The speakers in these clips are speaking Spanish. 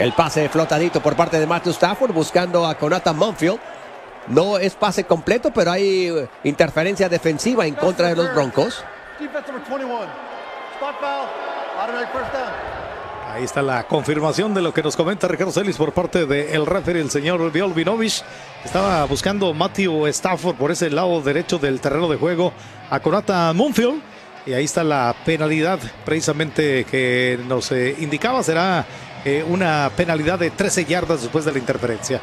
El pase flotadito por parte de Matthew Stafford buscando a Konata Monfield. No es pase completo, pero hay interferencia defensiva en contra de los Broncos. Ahí está la confirmación de lo que nos comenta Ricardo Celis por parte del referee, el señor Viol Vinovich. Estaba buscando Matthew Stafford por ese lado derecho del terreno de juego a Konata Monfield. Y ahí está la penalidad precisamente que nos indicaba. Será una penalidad de 13 yardas después de la interferencia.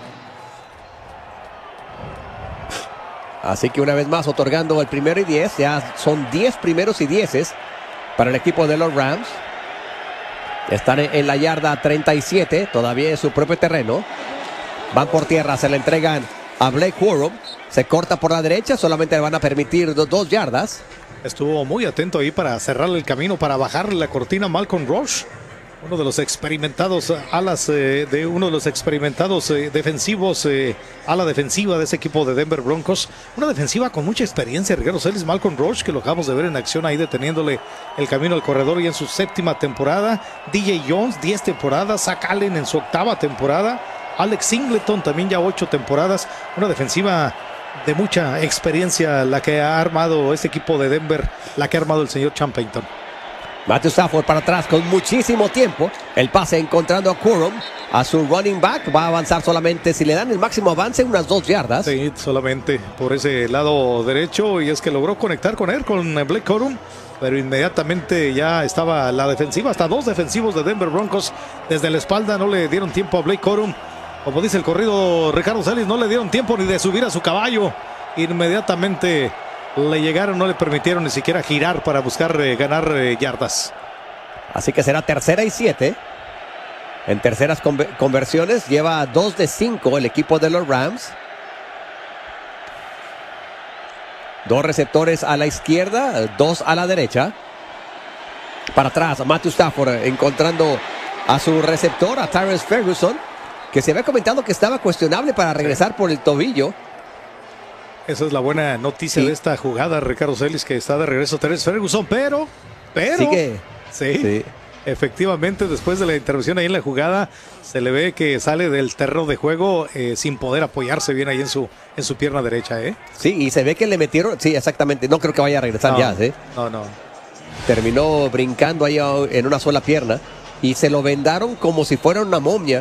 Así que una vez más otorgando el 1º y 10. Ya son 10 primeros y 10 para el equipo de los Rams. Están en la yarda 37, todavía en su propio terreno. Van por tierra, se le entregan a Blake Corum. Se corta por la derecha, solamente le van a permitir 2 yardas. Estuvo muy atento ahí para cerrarle el camino, para bajarle la cortina a Malcolm Rush. Uno de los experimentados alas de uno de los experimentados defensivos, ala defensiva de ese equipo de Denver Broncos. Una defensiva con mucha experiencia, Ricardo Celis. Malcolm Rush, que lo acabamos de ver en acción ahí deteniéndole el camino al corredor y en su 7ª temporada. DJ Jones, 10 temporadas. Zach Allen en su 8ª temporada. Alex Singleton también ya 8 temporadas. Una defensiva de mucha experiencia la que ha armado este equipo de Denver, la que ha armado el señor Sean Payton. Matthew Stafford para atrás con muchísimo tiempo. El pase encontrando a Corum, a su running back. Va a avanzar solamente, si le dan el máximo avance, unas 2 yardas. Sí, solamente por ese lado derecho. Y es que logró conectar con él, con Blake Corum. Pero inmediatamente ya estaba la defensiva. Hasta 2 defensivos de Denver Broncos desde la espalda. No le dieron tiempo a Blake Corum. Como dice el corrido Ricardo Celis, no le dieron tiempo ni de subir a su caballo. Inmediatamente le llegaron, no le permitieron ni siquiera girar para buscar ganar yardas. Así que será 3ª y 7. En terceras conversiones lleva 2 de 5 el equipo de los Rams. 2 receptores a la izquierda, 2 a la derecha. Para atrás, Matthew Stafford encontrando a su receptor, a Tyrese Ferguson, que se había comentado que estaba cuestionable para regresar por el tobillo. Esa es la buena noticia de esta jugada, Ricardo Celis, que está de regreso Tyrese Ferguson, pero sí, efectivamente, después de la intervención ahí en la jugada, se le ve que sale del terreno de juego sin poder apoyarse bien ahí en su pierna derecha, Sí, y se ve que le metieron, sí, exactamente, no creo que vaya a regresar ya, No. Terminó brincando ahí en una sola pierna y se lo vendaron como si fuera una momia.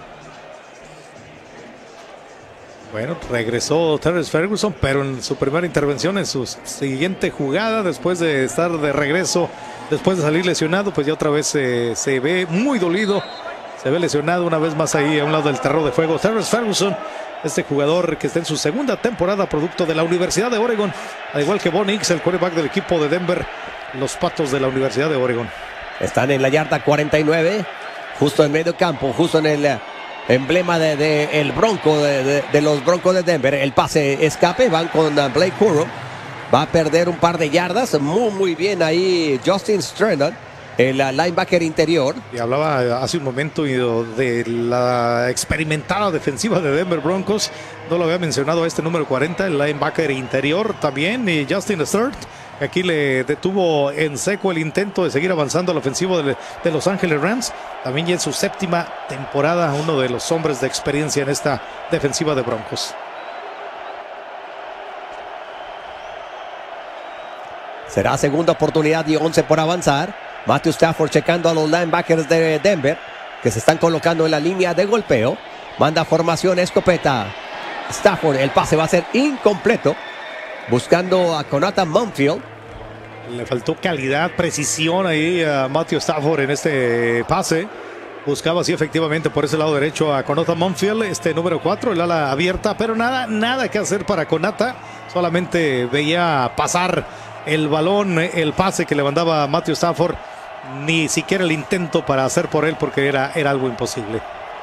Bueno, regresó Tyrese Ferguson, pero en su primera intervención, en su siguiente jugada, después de estar de regreso, después de salir lesionado, pues ya otra vez se ve muy dolido, se ve lesionado una vez más ahí a un lado del terreno de juego. Tyrese Ferguson, este jugador que está en su 2ª temporada, producto de la Universidad de Oregon, al igual que Bo Nix, el quarterback del equipo de Denver, los Patos de la Universidad de Oregon. Están en la yarda 49, justo en medio campo, justo en el emblema el Bronco de los Broncos de Denver. El pase escape, van con Blake Corum. Va a perder un par de yardas. Muy bien ahí Justin Strennan, el linebacker interior. Y hablaba hace un momento de la experimentada defensiva de Denver Broncos. No lo había mencionado a este número 40, el linebacker interior también, y Justin Sturt. Aquí le detuvo en seco el intento de seguir avanzando al ofensivo de Los Ángeles Rams. También ya en su 7ª temporada, uno de los hombres de experiencia en esta defensiva de Broncos. Será segunda oportunidad y 11 por avanzar. Matthew Stafford checando a los linebackers de Denver, que se están colocando en la línea de golpeo. Manda formación escopeta. Stafford, el pase va a ser incompleto. Buscando a Konata Monfield. Le faltó calidad, precisión ahí a Matthew Stafford en este pase. Buscaba así efectivamente por ese lado derecho a Konata Monfield, este número 4, el ala abierta, pero nada que hacer para Konata. Solamente veía pasar el balón, el pase que le mandaba Matthew Stafford. Ni siquiera el intento para hacer por él, porque era algo imposible.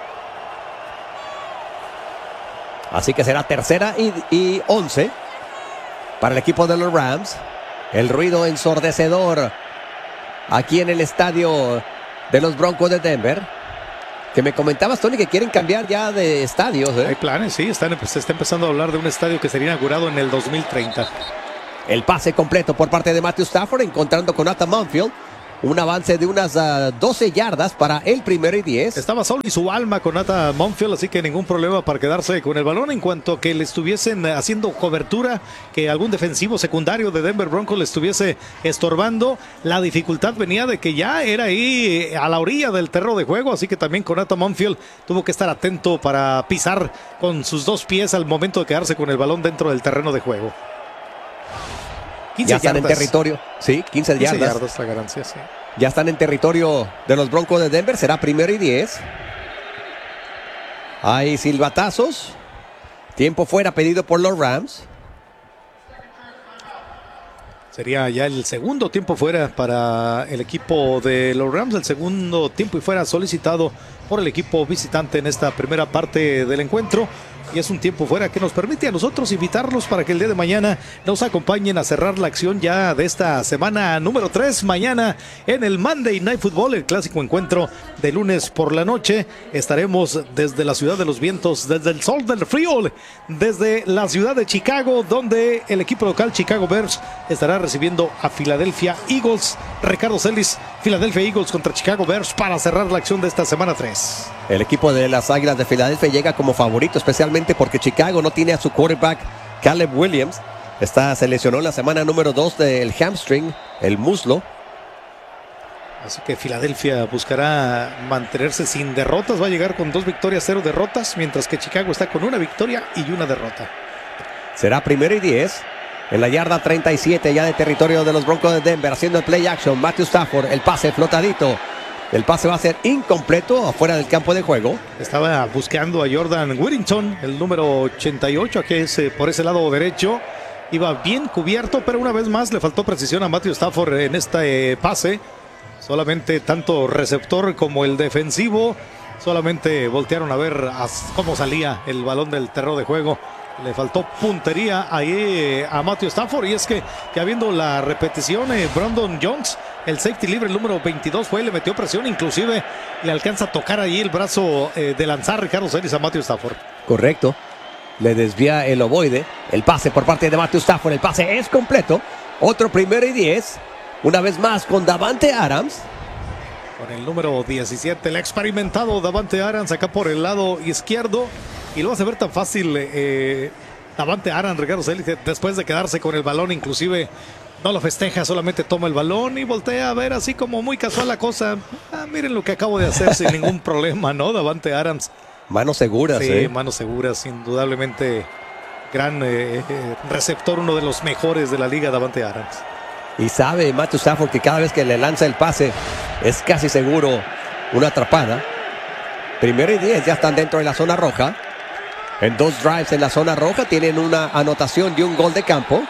Así que será 3ª y 11 para el equipo de los Rams. El ruido ensordecedor aquí en el estadio de los Broncos de Denver. Que me comentabas, Tony, que quieren cambiar ya de estadios. Hay planes, sí. Se está empezando a hablar de un estadio que sería inaugurado en el 2030. El pase completo por parte de Matthew Stafford, encontrando con Konata Monfield. Un avance de unas 12 yardas para el primero y 10. Estaba solo y su alma con Nata Monfield, así que ningún problema para quedarse con el balón. En cuanto que le estuviesen haciendo cobertura, que algún defensivo secundario de Denver Broncos le estuviese estorbando, la dificultad venía de que ya era ahí a la orilla del terreno de juego, así que también con Nata Monfield tuvo que estar atento para pisar con sus dos pies al momento de quedarse con el balón dentro del terreno de juego. 15 ya están yardas. En territorio, sí, 15 yardas. La ganancia, sí. Ya están en territorio de los Broncos de Denver, será primero y 10. Hay silbatazos. Tiempo fuera pedido por los Rams. Sería ya el segundo tiempo fuera para el equipo de los Rams. El segundo tiempo y fuera solicitado por el equipo visitante en esta primera parte del encuentro. Y es un tiempo fuera que nos permite a nosotros invitarlos para que el día de mañana nos acompañen a cerrar la acción ya de esta semana número 3. Mañana en el Monday Night Football, el clásico encuentro de lunes por la noche. Estaremos desde la ciudad de los vientos, desde el sol del frío, desde la ciudad de Chicago, donde el equipo local Chicago Bears estará recibiendo a Philadelphia Eagles. Ricardo Celis, Philadelphia Eagles contra Chicago Bears para cerrar la acción de esta semana 3. El equipo de las Águilas de Filadelfia llega como favorito, especialmente porque Chicago no tiene a su quarterback Caleb Williams. Se lesionó en la semana número 2 del hamstring, el muslo. Así que Filadelfia buscará mantenerse sin derrotas. Va a llegar con 2 victorias, 0 derrotas, mientras que Chicago está con 1 victoria y 1 derrota. Será primero y 10. En la yarda 37 ya de territorio de los Broncos de Denver, haciendo el play action. Matthew Stafford, el pase flotadito. El pase va a ser incompleto afuera del campo de juego. Estaba buscando a Jordan Whittington, el número 88, que es por ese lado derecho. Iba bien cubierto, pero una vez más le faltó precisión a Matthew Stafford en este pase. Solamente tanto receptor como el defensivo solamente voltearon a ver cómo salía el balón del terreno de juego. Le faltó puntería ahí a Matthew Stafford, y es que habiendo la repetición, Brandon Jones, el safety libre, el número 22, le metió presión, inclusive le alcanza a tocar ahí el brazo de lanzar Ricardo Celis a Matthew Stafford. Correcto, le desvía el ovoide, el pase por parte de Matthew Stafford, el pase es completo, otro primero y 10, una vez más con Davante Adams. Con el número 17, el experimentado Davante Adams acá por el lado izquierdo. Y lo hace ver tan fácil Davante Adams, Ricardo Celis, después de quedarse con el balón, inclusive no lo festeja, solamente toma el balón y voltea a ver así como muy casual la cosa. Miren lo que acabo de hacer sin ningún problema, ¿no? Davante Adams. Manos seguras, sí, manos seguras, indudablemente gran receptor, uno de los mejores de la liga, Davante Adams. Y sabe Matthew Stafford que cada vez que le lanza el pase es casi seguro una atrapada. Primero y 10, ya están dentro de la zona roja. En 2 drives en la zona roja tienen una anotación y un gol de campo.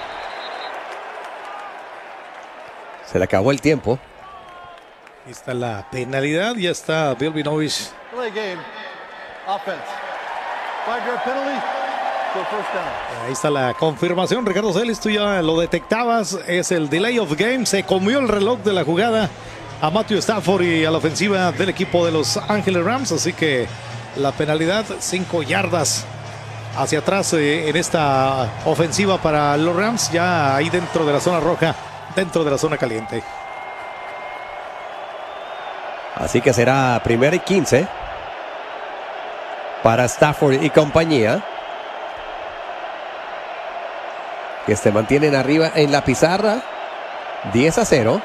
Se le acabó el tiempo. Ahí está la penalidad, ya está Bill Vinovich. Ahí está la confirmación, Ricardo Celis, tú ya lo detectabas, es el delay of game, se comió el reloj de la jugada a Matthew Stafford y a la ofensiva del equipo de los Ángeles Rams, así que la penalidad, 5 yardas hacia atrás en esta ofensiva para los Rams, ya ahí dentro de la zona roja, dentro de la zona caliente. Así que será primero y 15 para Stafford y compañía, que se mantienen arriba en la pizarra, 10-0.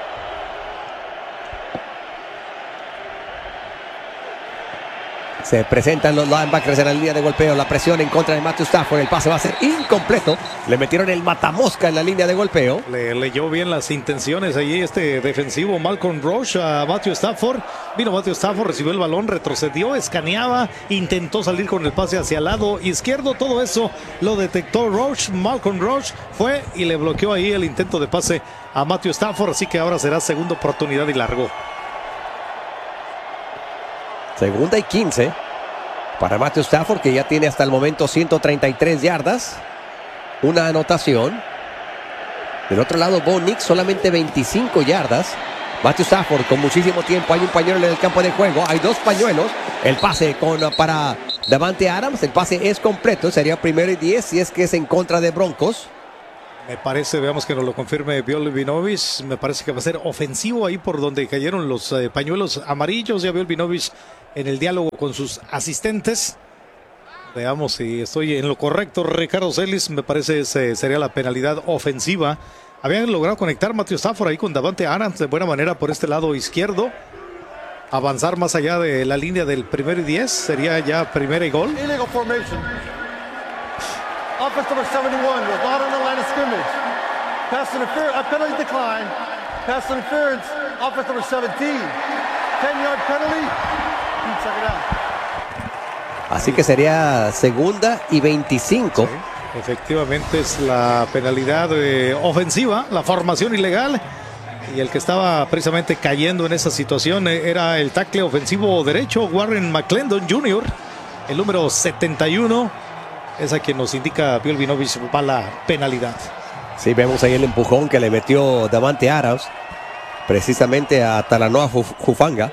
Se presentan los linebackers en la línea de golpeo. La presión en contra de Matthew Stafford. El pase va a ser incompleto. Le metieron el matamosca en la línea de golpeo. Le leyó bien las intenciones allí este defensivo Malcolm Rush a Matthew Stafford. Vino Matthew Stafford, recibió el balón, retrocedió, escaneaba, intentó salir con el pase hacia el lado izquierdo. Todo eso lo detectó Rush. Malcolm Rush fue y le bloqueó ahí el intento de pase a Matthew Stafford. Así que ahora será segunda oportunidad y largo. Segunda y 15 para Matthew Stafford, que ya tiene hasta el momento 133 yardas. Una anotación. Del otro lado, Bo Nix, solamente 25 yardas. Matthew Stafford con muchísimo tiempo. Hay un pañuelo en el campo de juego. Hay 2 pañuelos. El pase para Davante Adams. El pase es completo. Sería primero y 10 si es que es en contra de Broncos. Me parece, veamos que nos lo confirme Bill Vinovich, me parece que va a ser ofensivo ahí por donde cayeron los pañuelos amarillos. Ya Bill Vinovich en el diálogo con sus asistentes. Veamos si estoy en lo correcto, Ricardo Celis. Me parece que sería la penalidad ofensiva. Habían logrado conectar Matthew Stafford ahí con Davante Adams de buena manera por este lado izquierdo. Avanzar más allá de la línea del 1º y 10 sería ya primera y gol. Illegal formation. Offense number 71 was not on the line of scrimmage. Pass interference, penalty decline. Pass interference, offense number 17. 10-yard penalty. Check it out. Así que sería segunda y 25. Sí, efectivamente es la penalidad ofensiva, la formación ilegal. Y el que estaba precisamente cayendo en esa situación era el tackle ofensivo derecho, Warren McClendon Jr., el número 71. Es a quien nos indica Bill Vinovich para la penalidad. Sí, vemos ahí el empujón que le metió Davante Adams precisamente a Talanoa Hufanga.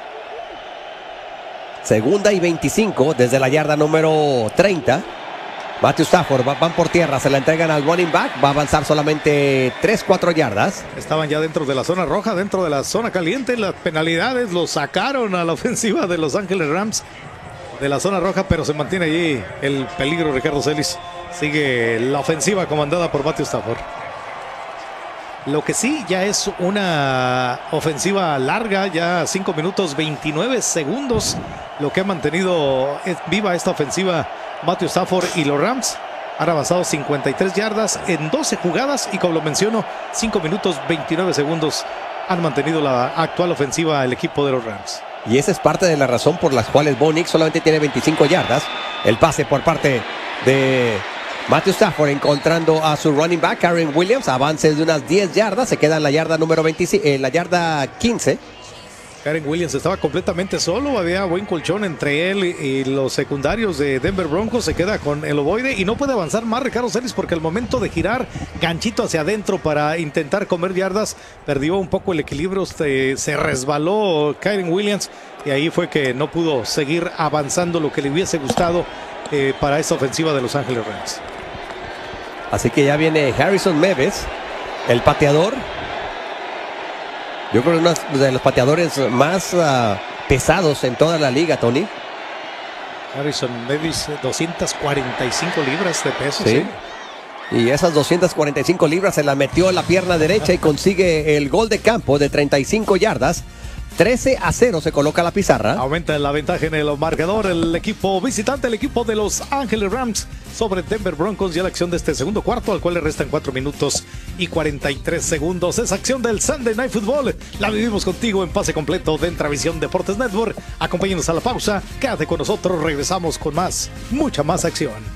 Segunda y 25 desde la yarda número 30. Matthew Stafford van por tierra, se la entregan al running back, va a avanzar solamente 3-4 yardas. Estaban ya dentro de la zona roja, dentro de la zona caliente. Las penalidades lo sacaron a la ofensiva de Los Ángeles Rams de la zona roja, pero se mantiene allí el peligro. Ricardo Celis, sigue la ofensiva comandada por Matthew Stafford. Lo que sí ya es una ofensiva larga, ya 5 minutos 29 segundos, lo que ha mantenido viva esta ofensiva Matthew Stafford y los Rams. Han avanzado 53 yardas en 12 jugadas y, como lo menciono, 5 minutos 29 segundos han mantenido la actual ofensiva el equipo de los Rams. Y esa es parte de la razón por las cuales Bo Nix solamente tiene 25 yardas. El pase por parte de Matthew Stafford encontrando a su running back, Karen Williams. Avances de unas 10 yardas, se queda en la yarda número 25, en la yarda 15. Karen Williams estaba completamente solo, había buen colchón entre él y los secundarios de Denver Broncos. Se queda con el ovoide y no puede avanzar más Ricardo Celis, porque al momento de girar ganchito hacia adentro para intentar comer yardas, perdió un poco el equilibrio, se resbaló Karen Williams y ahí fue que no pudo seguir avanzando lo que le hubiese gustado para esta ofensiva de Los Ángeles Rams. Así que ya viene Harrison Meves, el pateador. Yo creo que uno de los pateadores más pesados en toda la liga, Tony. Harrison Meves, 245 libras de peso. Sí. Y esas 245 libras se la metió a la pierna derecha y consigue el gol de campo de 35 yardas. 13-0 se coloca la pizarra. Aumenta la ventaja en el marcador el equipo visitante, el equipo de Los Ángeles Rams sobre Denver Broncos. Ya la acción de este segundo cuarto, al cual le restan 4 minutos y 43 segundos. Esa acción del Sunday Night Football la vivimos contigo en pase completo de Entravisión Deportes Network. Acompáñenos a la pausa, quédate con nosotros, regresamos con más, mucha más acción.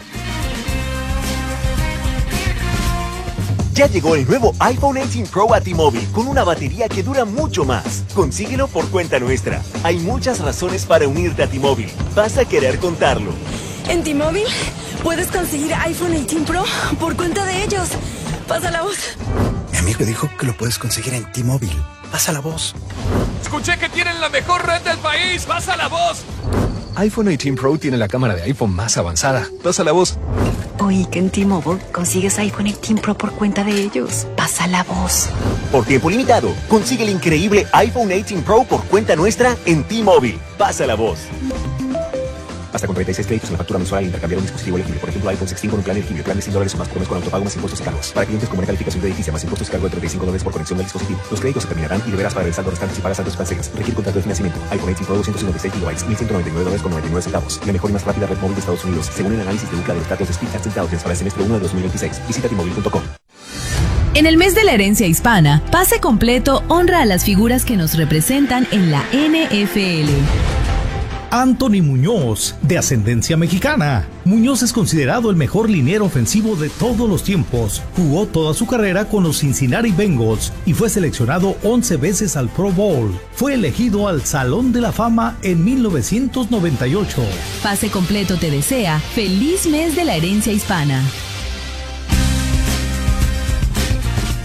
Ya llegó el nuevo iPhone 18 Pro a T-Mobile con una batería que dura mucho más. Consíguelo por cuenta nuestra. Hay muchas razones para unirte a T-Mobile. Vas a querer contarlo. En T-Mobile puedes conseguir iPhone 18 Pro por cuenta de ellos. Pasa la voz. Mi amigo dijo que lo puedes conseguir en T-Mobile. Pasa la voz. Escuché que tienen la mejor red del país. Pasa la voz. iPhone 18 Pro tiene la cámara de iPhone más avanzada. Pasa la voz. Oí que en T-Mobile consigues iPhone 18 Pro por cuenta de ellos. Pasa la voz. Por tiempo limitado, consigue el increíble iPhone 18 Pro por cuenta nuestra en T-Mobile. Pasa la voz. Hasta con 36 créditos en la factura mensual al intercambiar un dispositivo elegible. Por ejemplo, iPhone 16 con un plan elegible. Plan de $100 o más por mes con autopago más impuestos y cargos. Para clientes con buena calificación de edificio más impuestos y cargo de $35 por conexión del dispositivo. Los créditos se terminarán y deberás pagar el saldo restante si pagas saldos cancelas. Requiere contrato de financiamiento. iPhone 18 Pro 256 GB, $1.199,99. La mejor y más rápida red móvil de Estados Unidos, según el análisis de UCLA de los datos de Speed Test Intelligence para el semestre 1 de 2026. Visita T-Mobile.com. En el mes de la herencia hispana, Pase Completo honra a las figuras que nos representan en la NFL. Anthony Muñoz, de ascendencia mexicana. Muñoz es considerado el mejor liniero ofensivo de todos los tiempos. Jugó toda su carrera con los Cincinnati Bengals y fue seleccionado 11 veces al Pro Bowl. Fue elegido al Salón de la Fama en 1998. Pase Completo te desea feliz mes de la herencia hispana.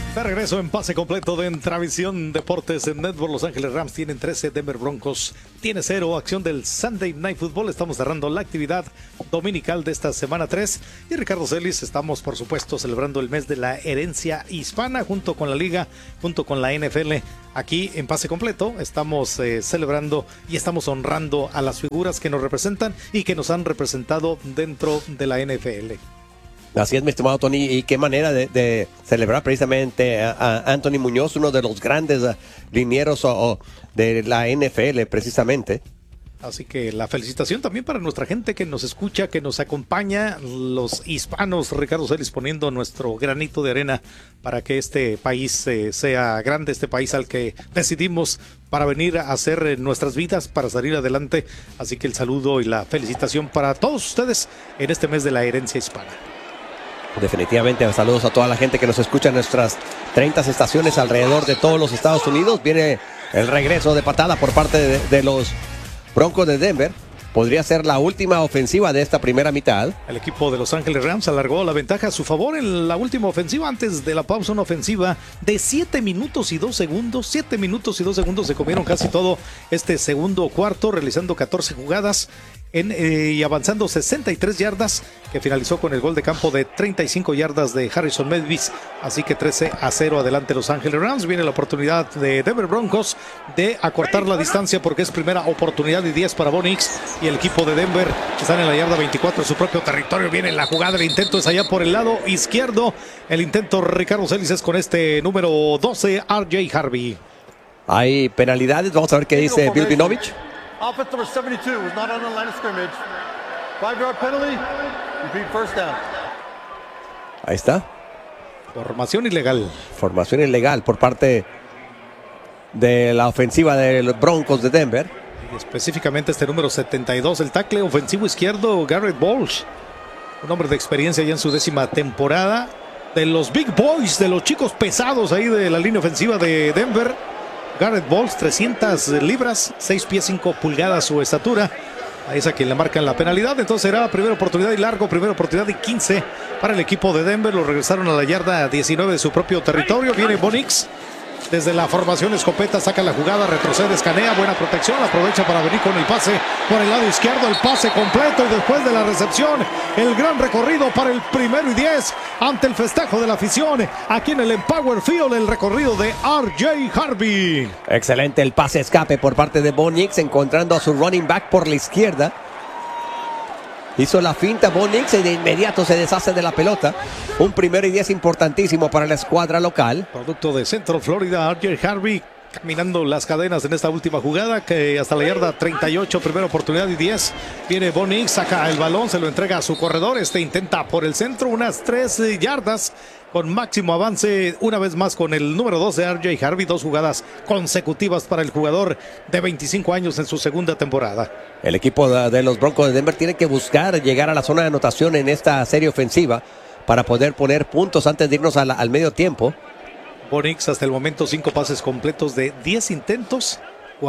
De regreso en pase completo de Entravisión Deportes en Network. Los Ángeles Rams tienen 13, Denver Broncos tiene 0. Acción del Sunday Night Football. Estamos cerrando la actividad dominical de esta semana 3. Y Ricardo Celis, estamos por supuesto celebrando el mes de la herencia hispana junto con la liga, junto con la NFL. Aquí en pase completo estamos celebrando y estamos honrando a las figuras que nos representan y que nos han representado dentro de la NFL. Así es, mi estimado Tony, y qué manera de celebrar precisamente a Anthony Muñoz, uno de los grandes linieros de la NFL precisamente. Así que la felicitación también para nuestra gente que nos escucha, que nos acompaña, los hispanos. Ricardo Celis poniendo nuestro granito de arena para que este país sea grande, este país al que decidimos para venir a hacer nuestras vidas, para salir adelante. Así que el saludo y la felicitación para todos ustedes en este mes de la herencia hispana. Definitivamente, saludos a toda la gente que nos escucha en nuestras 30 estaciones alrededor de todos los Estados Unidos. Viene el regreso de patada por parte de los Broncos de Denver. Podría ser la última ofensiva de esta primera mitad. El equipo de Los Ángeles Rams alargó la ventaja a su favor en la última ofensiva. Antes de la pausa, una ofensiva de 7 minutos y 2 segundos. 7 minutos y 2 segundos se comieron casi todo este segundo cuarto, realizando 14 jugadas. Y avanzando 63 yardas, que finalizó con el gol de campo de 35 yardas de Harrison Memphis. Así que 13-0 adelante Los Ángeles Rams. Viene la oportunidad de Denver Broncos de acortar la distancia, porque es primera oportunidad y 10 para Bo Nix y el equipo de Denver. Están en la yarda 24 de su propio territorio. Viene la jugada, el intento es allá por el lado izquierdo. El intento, Ricardo Celis, es con este número 12, RJ Harvey. Hay penalidades, vamos a ver qué dice Bill Vinovich. Offense number 72 was not on the line of scrimmage. 5-yard penalty. Repeat first down. Ahí está. Formación ilegal. Formación ilegal por parte de la ofensiva de los Broncos de Denver. Y específicamente este número 72, el tackle ofensivo izquierdo, Garrett Bowles. Un hombre de experiencia ya en su 10ª temporada. De los Big Boys, de los chicos pesados ahí de la línea ofensiva de Denver. Garrett Bowles, 300 libras, 6 pies 5 pulgadas su estatura. Ahí es a quien le marcan la penalidad. Entonces será primera oportunidad y largo, primera oportunidad y 15 para el equipo de Denver. Lo regresaron a la yarda 19 de su propio territorio. Viene Bo Nix desde la formación escopeta, saca la jugada, retrocede, escanea, buena protección, aprovecha para venir con el pase por el lado izquierdo, el pase completo, y después de la recepción, el gran recorrido para el 1º y 10 ante el festejo de la afición aquí en el Empower Field, el recorrido de RJ Harvey. Excelente el pase escape por parte de Bo Nix, encontrando a su running back por la izquierda. Hizo la finta Bo Nix y de inmediato se deshace de la pelota. Un 1º y 10 importantísimo para la escuadra local. Producto de Central Florida, RJ Harvey caminando las cadenas en esta última jugada, que hasta la yarda 38, primera oportunidad y 10. Viene Bo Nix, saca el balón, se lo entrega a su corredor. Intenta por el centro, unas 3 yardas. Con máximo avance, una vez más con el número 12, RJ Harvey. 2 jugadas consecutivas para el jugador de 25 años en su 2ª temporada. El equipo de los Broncos de Denver tiene que buscar llegar a la zona de anotación en esta serie ofensiva para poder poner puntos antes de irnos al medio tiempo. Bo Nix hasta el momento 5 pases completos de 10 intentos,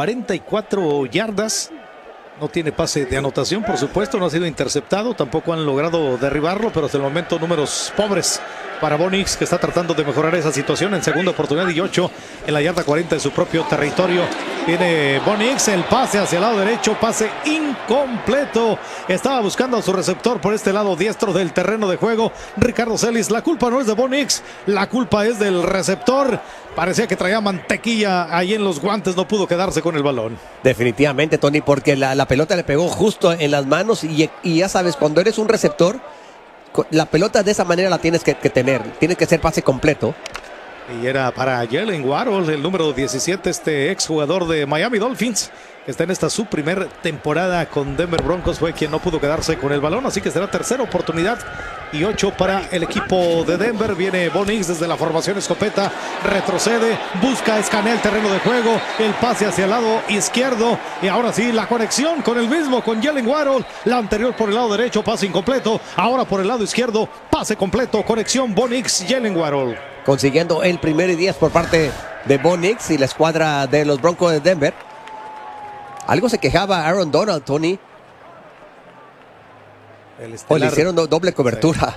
44 yardas. No tiene pase de anotación, por supuesto, no ha sido interceptado, tampoco han logrado derribarlo, pero hasta el momento números pobres para Bo Nix, que está tratando de mejorar esa situación en segunda oportunidad y 8 en la yarda 40 de su propio territorio. Viene Bo Nix, el pase hacia el lado derecho, pase incompleto. Estaba buscando a su receptor por este lado diestro del terreno de juego. Ricardo Celis, la culpa no es de Bo Nix, la culpa es del receptor. Parecía que traía mantequilla ahí en los guantes, no pudo quedarse con el balón. Definitivamente, Tony, porque la pelota le pegó justo en las manos y ya sabes, cuando eres un receptor, la pelota de esa manera la tienes que tener, tiene que ser pase completo. Y era para Jalen Waddle, el número 17, este exjugador de Miami Dolphins, que está en esta su primer temporada con Denver Broncos, fue quien no pudo quedarse con el balón, así que será tercera oportunidad y 8 para el equipo de Denver. Viene Bo Nix desde la formación escopeta, retrocede, busca, escanea el terreno de juego, el pase hacia el lado izquierdo, y ahora sí la conexión con el mismo, con Jalen Waddle, la anterior por el lado derecho, pase incompleto, ahora por el lado izquierdo, pase completo, conexión Bo Nix, Jalen Waddle. Consiguiendo el 1º y 10 por parte de Bo Nix y la escuadra de los Broncos de Denver. Algo se quejaba Aaron Donald, Tony. O le hicieron doble cobertura.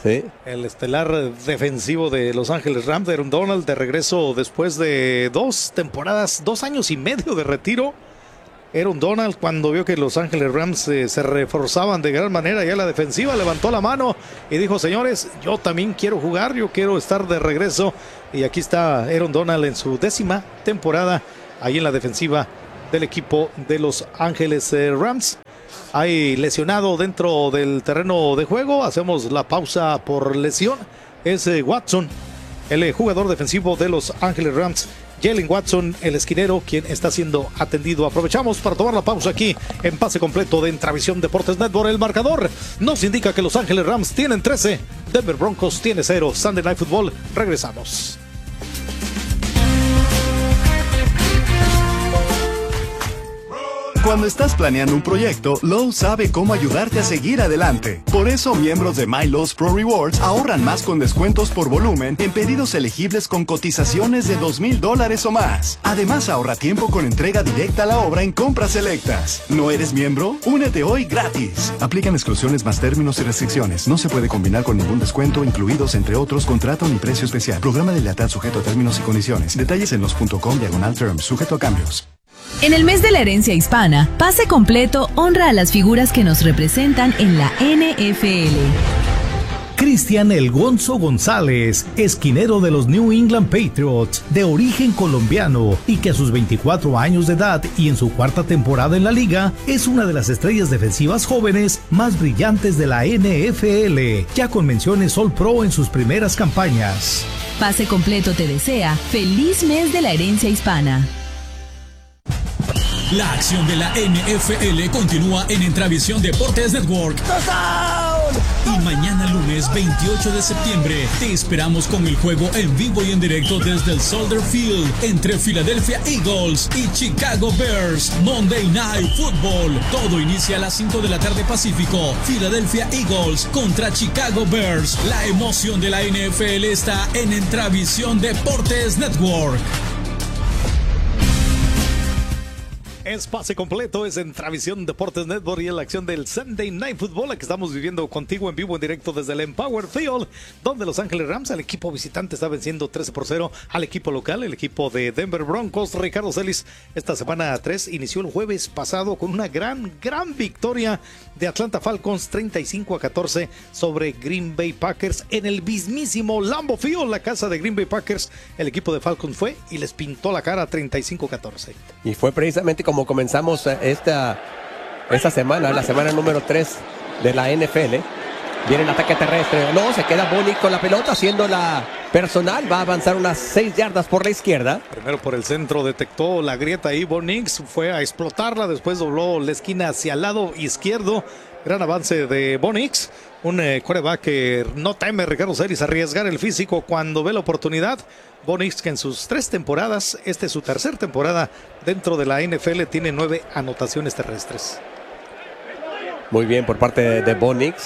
Sí. El estelar defensivo de Los Ángeles Rams, Aaron Donald, de regreso después de 2 temporadas, 2 años y medio de retiro. Aaron Donald, cuando vio que Los Ángeles Rams se reforzaban de gran manera ya la defensiva, levantó la mano y dijo: señores, yo también quiero jugar, yo quiero estar de regreso. Y aquí está Aaron Donald en su 10ª temporada ahí en la defensiva del equipo de Los Ángeles Rams. Hay lesionado dentro del terreno de juego. Hacemos la pausa por lesión. Es Watson, el jugador defensivo de Los Ángeles Rams. Jalen Watson, el esquinero, quien está siendo atendido. Aprovechamos para tomar la pausa aquí en Pase Completo de Intravisión Deportes Network. El marcador nos indica que Los Ángeles Rams tienen 13, Denver Broncos tiene 0. Sunday Night Football. Regresamos. Cuando estás planeando un proyecto, Lowe's sabe cómo ayudarte a seguir adelante. Por eso, miembros de My Lowe's Pro Rewards ahorran más con descuentos por volumen en pedidos elegibles con cotizaciones de $2,000 o más. Además, ahorra tiempo con entrega directa a la obra en compras selectas. ¿No eres miembro? Únete hoy gratis. Aplican exclusiones más términos y restricciones. No se puede combinar con ningún descuento, incluidos entre otros contrato ni precio especial. Programa de lealtad sujeto a términos y condiciones. Detalles en los.com/terms, sujeto a cambios. En el mes de la herencia hispana, Pase Completo honra a las figuras que nos representan en la NFL. Cristian El Gonzo González, esquinero de los New England Patriots, de origen colombiano y que a sus 24 años de edad y en su 4ª temporada en la liga, es una de las estrellas defensivas jóvenes más brillantes de la NFL, ya con menciones All Pro en sus primeras campañas. Pase Completo te desea feliz mes de la herencia hispana. La acción de la NFL continúa en Intravisión Deportes Network. Y mañana lunes 28 de septiembre te esperamos con el juego en vivo y en directo desde el Soldier Field entre Philadelphia Eagles y Chicago Bears. Monday Night Football. Todo inicia a las 5 de la tarde Pacífico. Philadelphia Eagles contra Chicago Bears. La emoción de la NFL está en Intravisión Deportes Network. Es Pase Completo, es en Intravisión Deportes Network y en la acción del Sunday Night Football, la que estamos viviendo contigo en vivo, en directo desde el Empower Field, donde Los Ángeles Rams, el equipo visitante, está venciendo 13-0 al equipo local, el equipo de Denver Broncos. Ricardo Celis, esta semana 3 inició el jueves pasado con una gran victoria de Atlanta Falcons, 35-14 sobre Green Bay Packers en el mismísimo Lambeau Field, la casa de Green Bay Packers. El equipo de Falcons fue y les pintó la cara 35-14. Y fue precisamente como comenzamos esta semana, la semana número 3 de la NFL. Viene el ataque terrestre. No, se queda Bo Nix con la pelota haciendo la personal. Va a avanzar unas 6 yardas por la izquierda. Primero por el centro, detectó la grieta ahí. Bo Nix fue a explotarla. Después dobló la esquina hacia el lado izquierdo. Gran avance de Bo Nix. Un quarterback que no teme, Ricardo Celis, arriesgar el físico cuando ve la oportunidad. Bo Nix, que en sus 3 temporadas, esta es su 3ª temporada dentro de la NFL, tiene 9 anotaciones terrestres. Muy bien por parte de Bo Nix.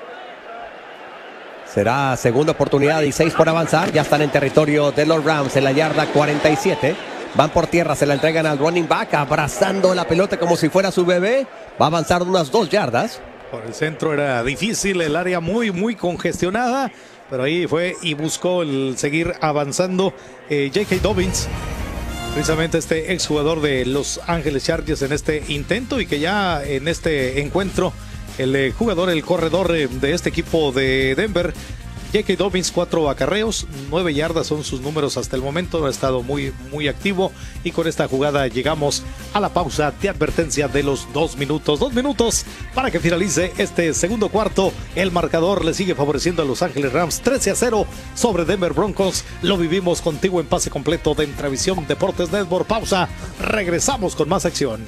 Será segunda oportunidad y 6 por avanzar. Ya están en territorio de los Rams en la yarda 47. Van por tierra, se la entregan al running back, abrazando la pelota como si fuera su bebé. Va a avanzar unas 2 yardas. Por el centro era difícil, el área muy congestionada, pero ahí fue y buscó el seguir avanzando. J.K. Dobbins, precisamente este exjugador de Los Ángeles Chargers en este intento, y que ya en este encuentro el jugador, el corredor de este equipo de Denver, J.K. Dobbins, 4 acarreos, 9 yardas son sus números hasta el momento. Ha estado muy activo, y con esta jugada llegamos a la pausa de advertencia de los 2 minutos. 2 minutos para que finalice este segundo cuarto. El marcador le sigue favoreciendo a Los Ángeles Rams, 13-0 sobre Denver Broncos. Lo vivimos contigo en Pase Completo de Intravisión Deportes Network. Pausa, regresamos con más acción.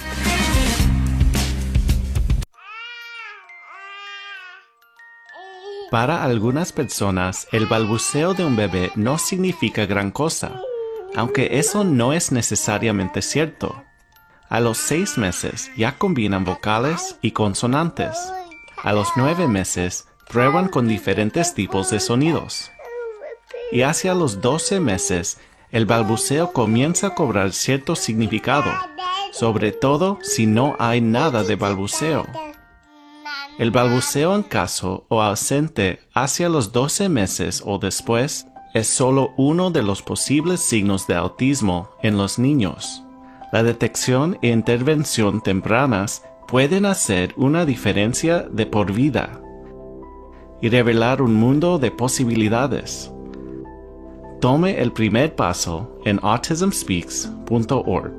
Para algunas personas, el balbuceo de un bebé no significa gran cosa, aunque eso no es necesariamente cierto. A los 6 meses ya combinan vocales y consonantes. A los 9 meses prueban con diferentes tipos de sonidos. Y hacia los 12 meses, el balbuceo comienza a cobrar cierto significado, sobre todo si no hay nada de balbuceo. El balbuceo en caso o ausente hacia los 12 meses o después es solo uno de los posibles signos de autismo en los niños. La detección e intervención tempranas pueden hacer una diferencia de por vida y revelar un mundo de posibilidades. Tome el primer paso en autismspeaks.org.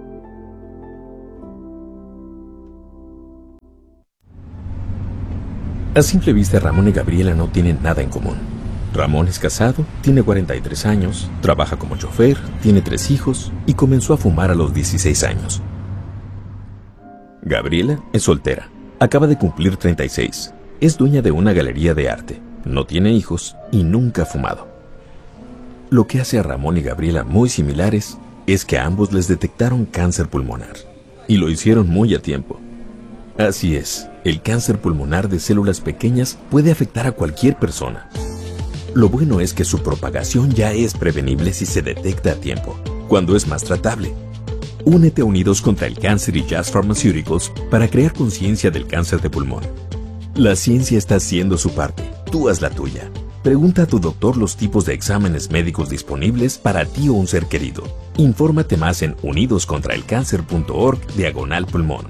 A simple vista, Ramón y Gabriela no tienen nada en común. Ramón es casado, tiene 43 años, trabaja como chofer, tiene 3 hijos y comenzó a fumar a los 16 años. Gabriela es soltera, acaba de cumplir 36, es dueña de una galería de arte, no tiene hijos y nunca ha fumado. Lo que hace a Ramón y Gabriela muy similares es que a ambos les detectaron cáncer pulmonar y lo hicieron muy a tiempo. Así es, el cáncer pulmonar de células pequeñas puede afectar a cualquier persona. Lo bueno es que su propagación ya es prevenible si se detecta a tiempo, cuando es más tratable. Únete a Unidos contra el Cáncer y Jazz Pharmaceuticals para crear conciencia del cáncer de pulmón. La ciencia está haciendo su parte, tú haz la tuya. Pregunta a tu doctor los tipos de exámenes médicos disponibles para ti o un ser querido. Infórmate más en unidoscontraelcancer.org/pulmón.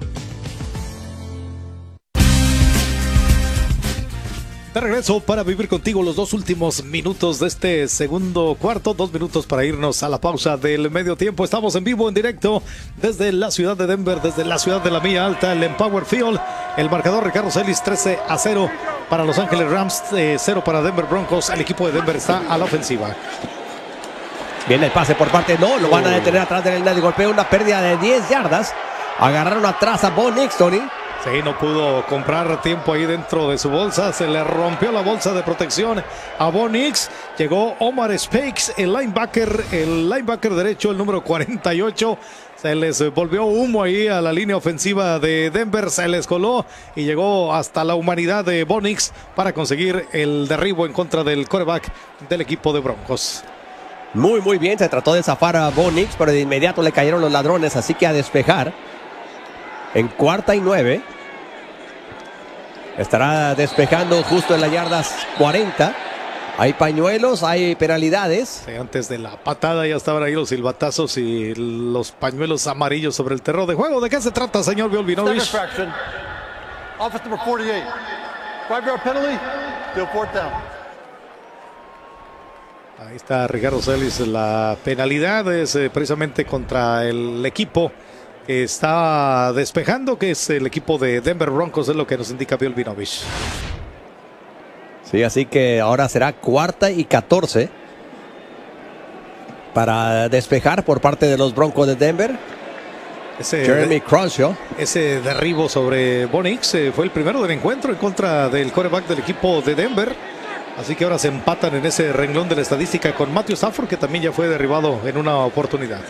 De regreso para vivir contigo los 2 últimos minutos de este segundo cuarto, 2 minutos para irnos a la pausa del medio tiempo. Estamos en vivo, en directo desde la ciudad de Denver, desde la ciudad de la Milla Alta, el Empower Field. El marcador Ricardo Celis 13-0 para Los Ángeles Rams, 0 para Denver Broncos. El equipo de Denver está a la ofensiva. Viene el pase por parte, no, lo van a detener atrás de la línea de golpeo, una pérdida de 10 yardas. Agarraron atrás a Bo Nix, Tony. Sí, no pudo comprar tiempo ahí dentro de su bolsa. Se le rompió la bolsa de protección a Bo Nix. Llegó Omar Spakes, el linebacker derecho, el número 48. Se les volvió humo ahí a la línea ofensiva de Denver. Se les coló y llegó hasta la humanidad de Bo Nix para conseguir el derribo en contra del quarterback del equipo de Broncos. Muy bien, se trató de zafar a Bo Nix, pero de inmediato le cayeron los ladrones, así que a despejar. En 4ª y 9. Estará despejando justo en la yarda 40. Hay pañuelos, hay penalidades. Sí, antes de la patada ya estaban ahí los silbatazos y los pañuelos amarillos sobre el terreno de juego. ¿De qué se trata, señor Volvinovich? Offense number 48. 5-yard penalty, still 4th down. Ahí está Ricardo Celis. La penalidad es precisamente contra el equipo que está despejando, que es el equipo de Denver Broncos, es lo que nos indica Volvinovich. Sí, así que ahora será 4ª y 14 para despejar por parte de los Broncos de Denver. Jeremy Crenshaw. Ese derribo sobre Bo Nix fue el primero del encuentro en contra del quarterback del equipo de Denver. Así que ahora se empatan en ese renglón de la estadística con Matthew Stafford, que también ya fue derribado en una oportunidad.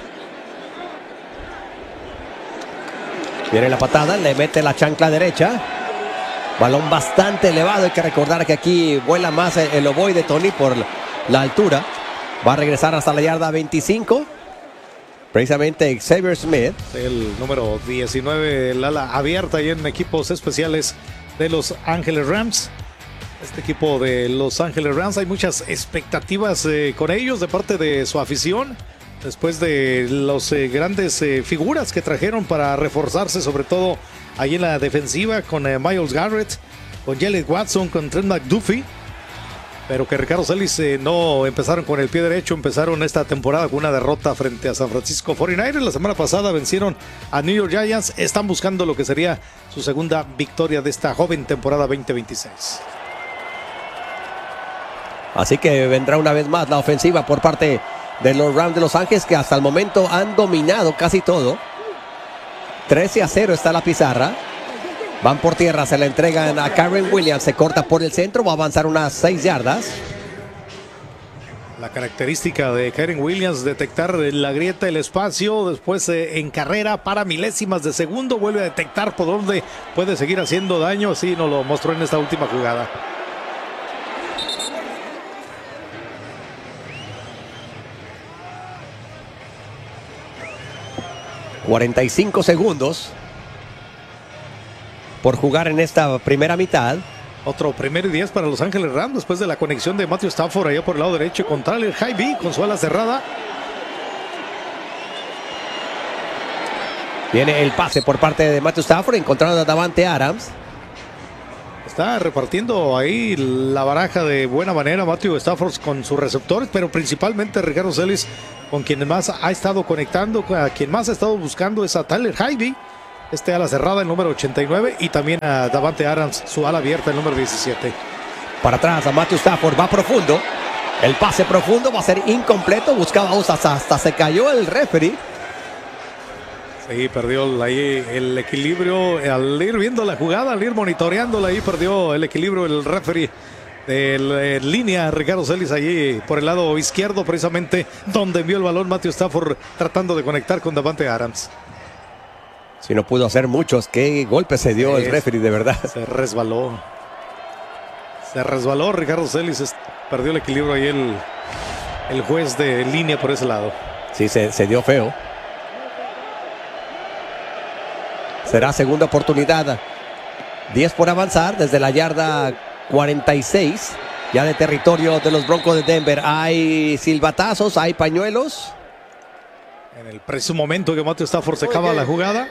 Viene la patada, le mete la chancla derecha. Balón bastante elevado. Hay que recordar que aquí vuela más el ovoide, Tony, por la altura. Va a regresar hasta la yarda 25. Precisamente Xavier Smith. El número 19, el ala abierta ahí en equipos especiales de Los Ángeles Rams. Este equipo de Los Ángeles Rams, hay muchas expectativas con ellos de parte de su afición. Después de los grandes figuras que trajeron para reforzarse, sobre todo ahí en la defensiva, con Myles Garrett, con Jalen Watson, con Trent McDuffie. Pero que Ricardo Celis no empezaron con el pie derecho, empezaron esta temporada con una derrota frente a San Francisco 49ers. La semana pasada vencieron a New York Giants. Están buscando lo que sería su segunda victoria de esta joven temporada 2026. Así que vendrá una vez más la ofensiva por parte de los Rams de Los Ángeles, que hasta el momento han dominado casi todo. 13-0 está la pizarra. Van por tierra, se la entregan a Karen Williams, se corta por el centro, va a avanzar unas 6 yardas. La característica de Karen Williams, detectar la grieta, el espacio, después en carrera para milésimas de segundo, vuelve a detectar por dónde puede seguir haciendo daño. Así nos lo mostró en esta última jugada. ...45 segundos... por jugar en esta primera mitad. Otro 1º y 10 para Los Ángeles Rams después de la conexión de Matthew Stafford allá por el lado derecho con Tyler Higbee con su ala cerrada. Viene el pase por parte de Matthew Stafford, encontrando a Davante Adams. Está repartiendo ahí la baraja de buena manera Matthew Stafford con sus receptores, pero principalmente Ricardo Celis con quien más ha estado conectando, a quien más ha estado buscando es a Tyler Higbee, ala cerrada, el número 89, y también a Davante Adams, su ala abierta, el número 17. Para atrás a Matthew Stafford, va profundo. El pase profundo va a ser incompleto, buscaba hasta se cayó el referee. Sí, perdió ahí el equilibrio al ir viendo la jugada, al ir monitoreándola, ahí perdió el equilibrio el referee de línea, Ricardo Celis, allí por el lado izquierdo, precisamente donde envió el balón Matthew Stafford tratando de conectar con Davante Adams. Si no pudo hacer muchos, qué golpe se dio el referee, de verdad. Se resbaló Ricardo Celis, perdió el equilibrio ahí el juez de línea por ese lado. Sí, se dio feo. Será segunda oportunidad. 10 por avanzar desde la yarda 46. Ya de territorio de los Broncos de Denver. Hay silbatazos, hay pañuelos. En el preciso momento que Matthew Stafford se acaba la jugada.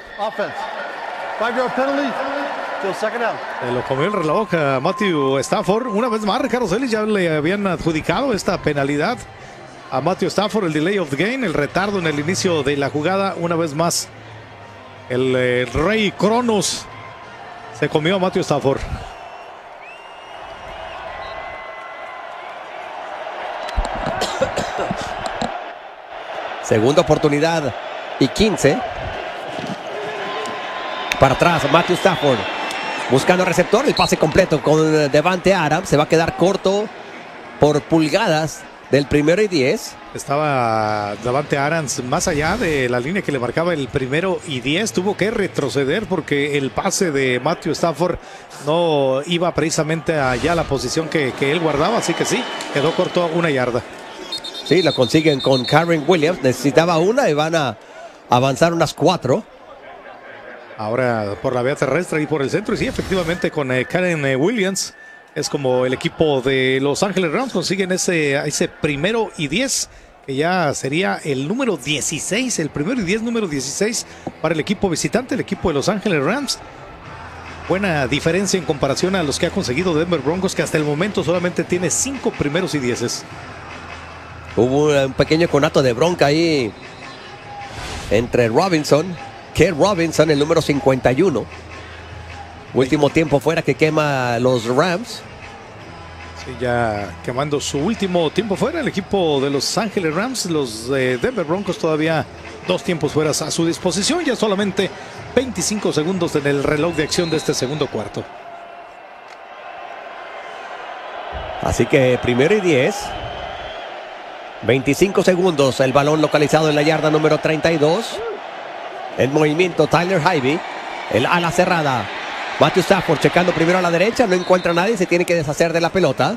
Se lo comió el reloj a Matthew Stafford. Una vez más, Ricardo Celis ya le habían adjudicado esta penalidad a Matthew Stafford. El delay of the game, el retardo en el inicio de la jugada. Una vez más, el rey Cronos se comió a Matthew Stafford. Segunda oportunidad y 15. Para atrás, Matthew Stafford buscando receptor. El pase completo con Davante Adams. Se va a quedar corto por pulgadas del 1º y 10. Estaba Davante Adams más allá de la línea que le marcaba el 1º y 10. Tuvo que retroceder porque el pase de Matthew Stafford no iba precisamente allá a la posición que él guardaba. Así que sí, quedó corto a 1 yarda. Sí, lo consiguen con Karen Williams. Necesitaba una y van a avanzar unas 4. Ahora por la vía terrestre y por el centro. Y sí, efectivamente con Karen Williams es como el equipo de Los Ángeles Rams consiguen ese 1º y 10. Que ya sería el número 16. El 1º y 10, número 16 para el equipo visitante, el equipo de Los Ángeles Rams. Buena diferencia en comparación a los que ha conseguido Denver Broncos, que hasta el momento solamente tiene 5 primeros y 10. Hubo un pequeño conato de bronca ahí entre K. Robinson, el número 51. Último tiempo fuera que quema los Rams. Sí, ya quemando su último tiempo fuera el equipo de Los Ángeles Rams. Los Denver Broncos todavía 2 tiempos fuera a su disposición. Ya solamente 25 segundos en el reloj de acción de este segundo cuarto. Así que 1º y 10. 25 segundos, el balón localizado en la yarda número 32. En movimiento Tyler Higbee, el ala cerrada. Matthew Stafford checando primero a la derecha, no encuentra a nadie, se tiene que deshacer de la pelota.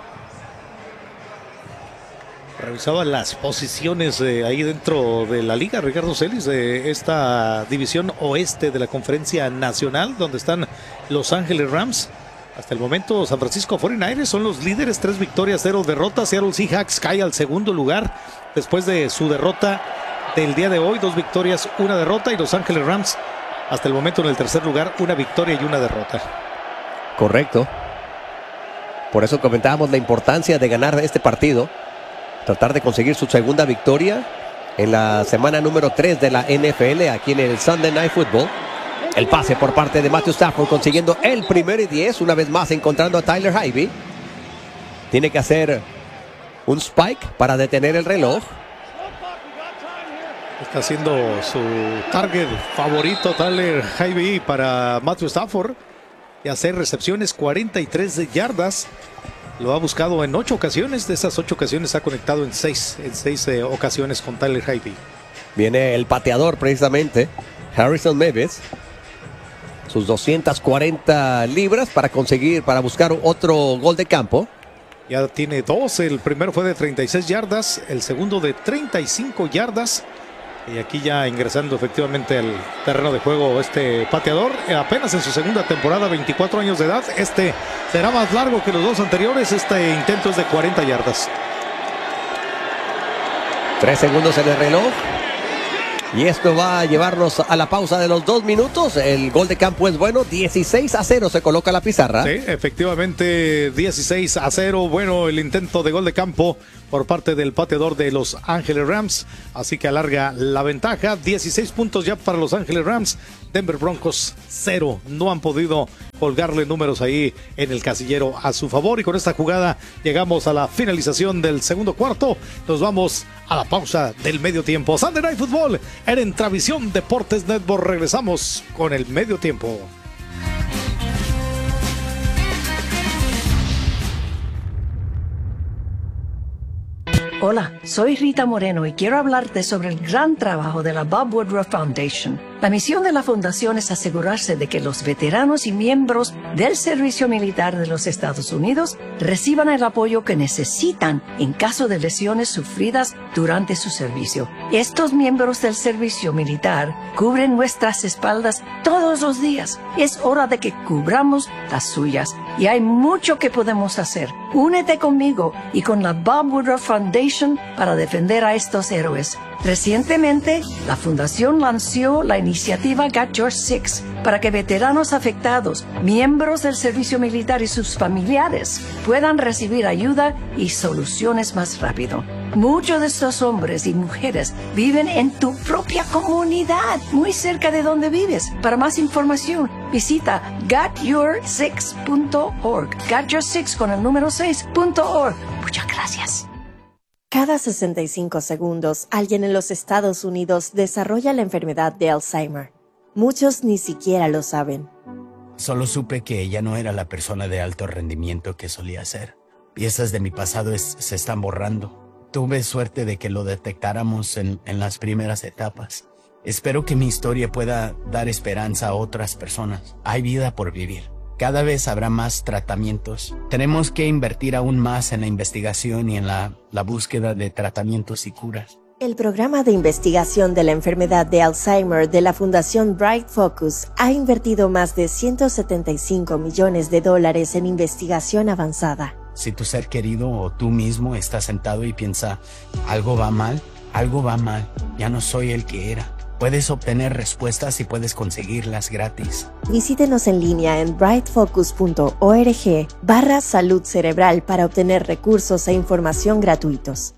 Revisaba las posiciones ahí dentro de la liga, Ricardo Celis, de esta división oeste de la Conferencia Nacional, donde están Los Ángeles Rams. Hasta el momento, San Francisco 49ers son los líderes, 3 victorias, 0 derrotas. Seattle Seahawks cae al segundo lugar después de su derrota del día de hoy, 2 victorias, 1 derrota. Y Los Ángeles Rams, hasta el momento en el tercer lugar, 1 victoria y 1 derrota. Correcto. Por eso comentábamos la importancia de ganar este partido. Tratar de conseguir su segunda victoria en la semana número 3 de la NFL aquí en el Sunday Night Football. El pase por parte de Matthew Stafford consiguiendo el 1º y 10. Una vez más encontrando a Tyler Higbee. Tiene que hacer un spike para detener el reloj. Está siendo su target favorito Tyler Higbee para Matthew Stafford. Y hacer recepciones, 43 yardas. Lo ha buscado en 8 ocasiones. De esas 8 ocasiones ha conectado en 6 ocasiones con Tyler Higbee. Viene el pateador precisamente, Harrison Mevis. Sus 240 libras para buscar otro gol de campo. Ya tiene 2. El primero fue de 36 yardas. El segundo de 35 yardas. Y aquí ya ingresando efectivamente al terreno de juego este pateador, apenas en su segunda temporada, 24 años de edad. Este será más largo que los dos anteriores. Este intento es de 40 yardas. 3 segundos en el reloj. Y esto va a llevarnos a la pausa de los 2 minutos. El gol de campo es bueno. 16-0 se coloca la pizarra. Sí, efectivamente, 16-0. Bueno, el intento de gol de campo por parte del pateador de Los Ángeles Rams. Así que alarga la ventaja. 16 puntos ya para Los Ángeles Rams. Denver Broncos 0. No han podido colgarle números ahí en el casillero a su favor. Y con esta jugada llegamos a la finalización del segundo cuarto. Nos vamos a la pausa del medio tiempo. Sunday Night Football en Entravisión Deportes Network. Regresamos con el medio tiempo. Hola, soy Rita Moreno y quiero hablarte sobre el gran trabajo de la Bob Woodruff Foundation. La misión de la fundación es asegurarse de que los veteranos y miembros del servicio militar de los Estados Unidos reciban el apoyo que necesitan en caso de lesiones sufridas durante su servicio. Estos miembros del servicio militar cubren nuestras espaldas todos los días. Es hora de que cubramos las suyas y hay mucho que podemos hacer. Únete conmigo y con la Bob Woodruff Foundation para defender a estos héroes. Recientemente, la Fundación lanzó la iniciativa Got Your Six para que veteranos afectados, miembros del servicio militar y sus familiares puedan recibir ayuda y soluciones más rápido. Muchos de estos hombres y mujeres viven en tu propia comunidad, muy cerca de donde vives. Para más información, visita gotyoursix.org. Got Your Six con el número 6.org. Muchas gracias. Cada 65 segundos, alguien en los Estados Unidos desarrolla la enfermedad de Alzheimer. Muchos ni siquiera lo saben. Solo supe que ella no era la persona de alto rendimiento que solía ser. Piezas de mi pasado se están borrando. Tuve suerte de que lo detectáramos en las primeras etapas. Espero que mi historia pueda dar esperanza a otras personas. Hay vida por vivir. Cada vez habrá más tratamientos. Tenemos que invertir aún más en la investigación y en la búsqueda de tratamientos y curas. El programa de investigación de la enfermedad de Alzheimer de la Fundación Bright Focus ha invertido más de $175 millones en investigación avanzada. Si tu ser querido o tú mismo estás sentado y piensa, algo va mal, ya no soy el que era. Puedes obtener respuestas y puedes conseguirlas gratis. Visítenos en línea en brightfocus.org/salud cerebral para obtener recursos e información gratuitos.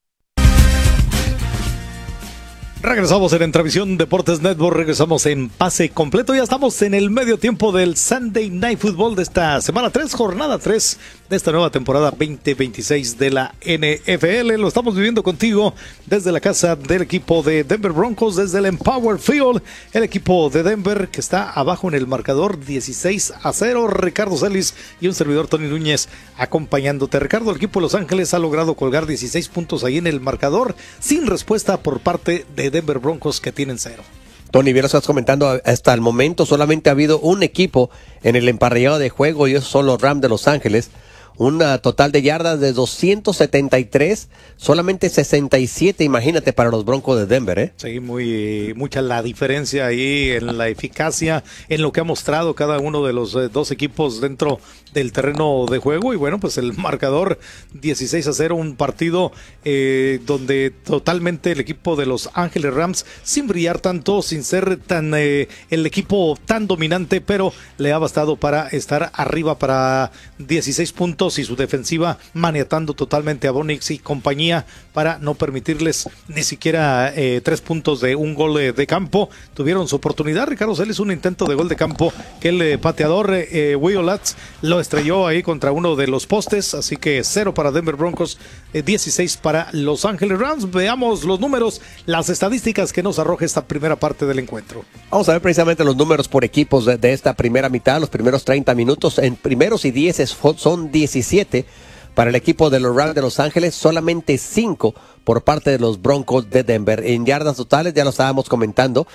Regresamos en Entravisión Deportes Network, regresamos en pase completo. Ya estamos en el medio tiempo del Sunday Night Football de esta semana 3, jornada 3 de esta nueva temporada 2026 de la NFL. Lo estamos viviendo contigo desde la casa del equipo de Denver Broncos, desde el Empower Field. El equipo de Denver que está abajo en el marcador 16-0. Ricardo Celis y un servidor Tony Núñez acompañándote. Ricardo, el equipo de Los Ángeles ha logrado colgar 16 puntos ahí en el marcador sin respuesta por parte de Denver Broncos, que tienen 0. Tony, bien lo estás comentando, hasta el momento solamente ha habido un equipo en el emparrillado de juego y esos son los Rams de Los Ángeles. Un total de yardas de 273, solamente 67, imagínate, para los Broncos de Denver, ¿eh? Sí, mucha la diferencia ahí en la eficacia, en lo que ha mostrado cada uno de los dos equipos dentro del terreno de juego. Y bueno, pues el marcador 16-0, un partido donde totalmente el equipo de Los Ángeles Rams, sin brillar tanto, sin ser tan el equipo tan dominante, pero le ha bastado para estar arriba para 16 puntos y su defensiva maniatando totalmente a Bo Nix y compañía para no permitirles ni siquiera 3 puntos de un gol de campo. Tuvieron su oportunidad, Ricardo Celis, un intento de gol de campo que el pateador Will Lutz lo estrelló ahí contra uno de los postes, así que 0 para Denver Broncos, 16 para Los Ángeles Rams. Veamos los números, las estadísticas que nos arroja esta primera parte del encuentro. Vamos a ver precisamente los números por equipos de esta primera mitad, los primeros 30 minutos. En primeros y 10 son 17 para el equipo de los Rams de Los Ángeles, solamente 5 por parte de los Broncos de Denver. En yardas totales, ya lo estábamos comentando,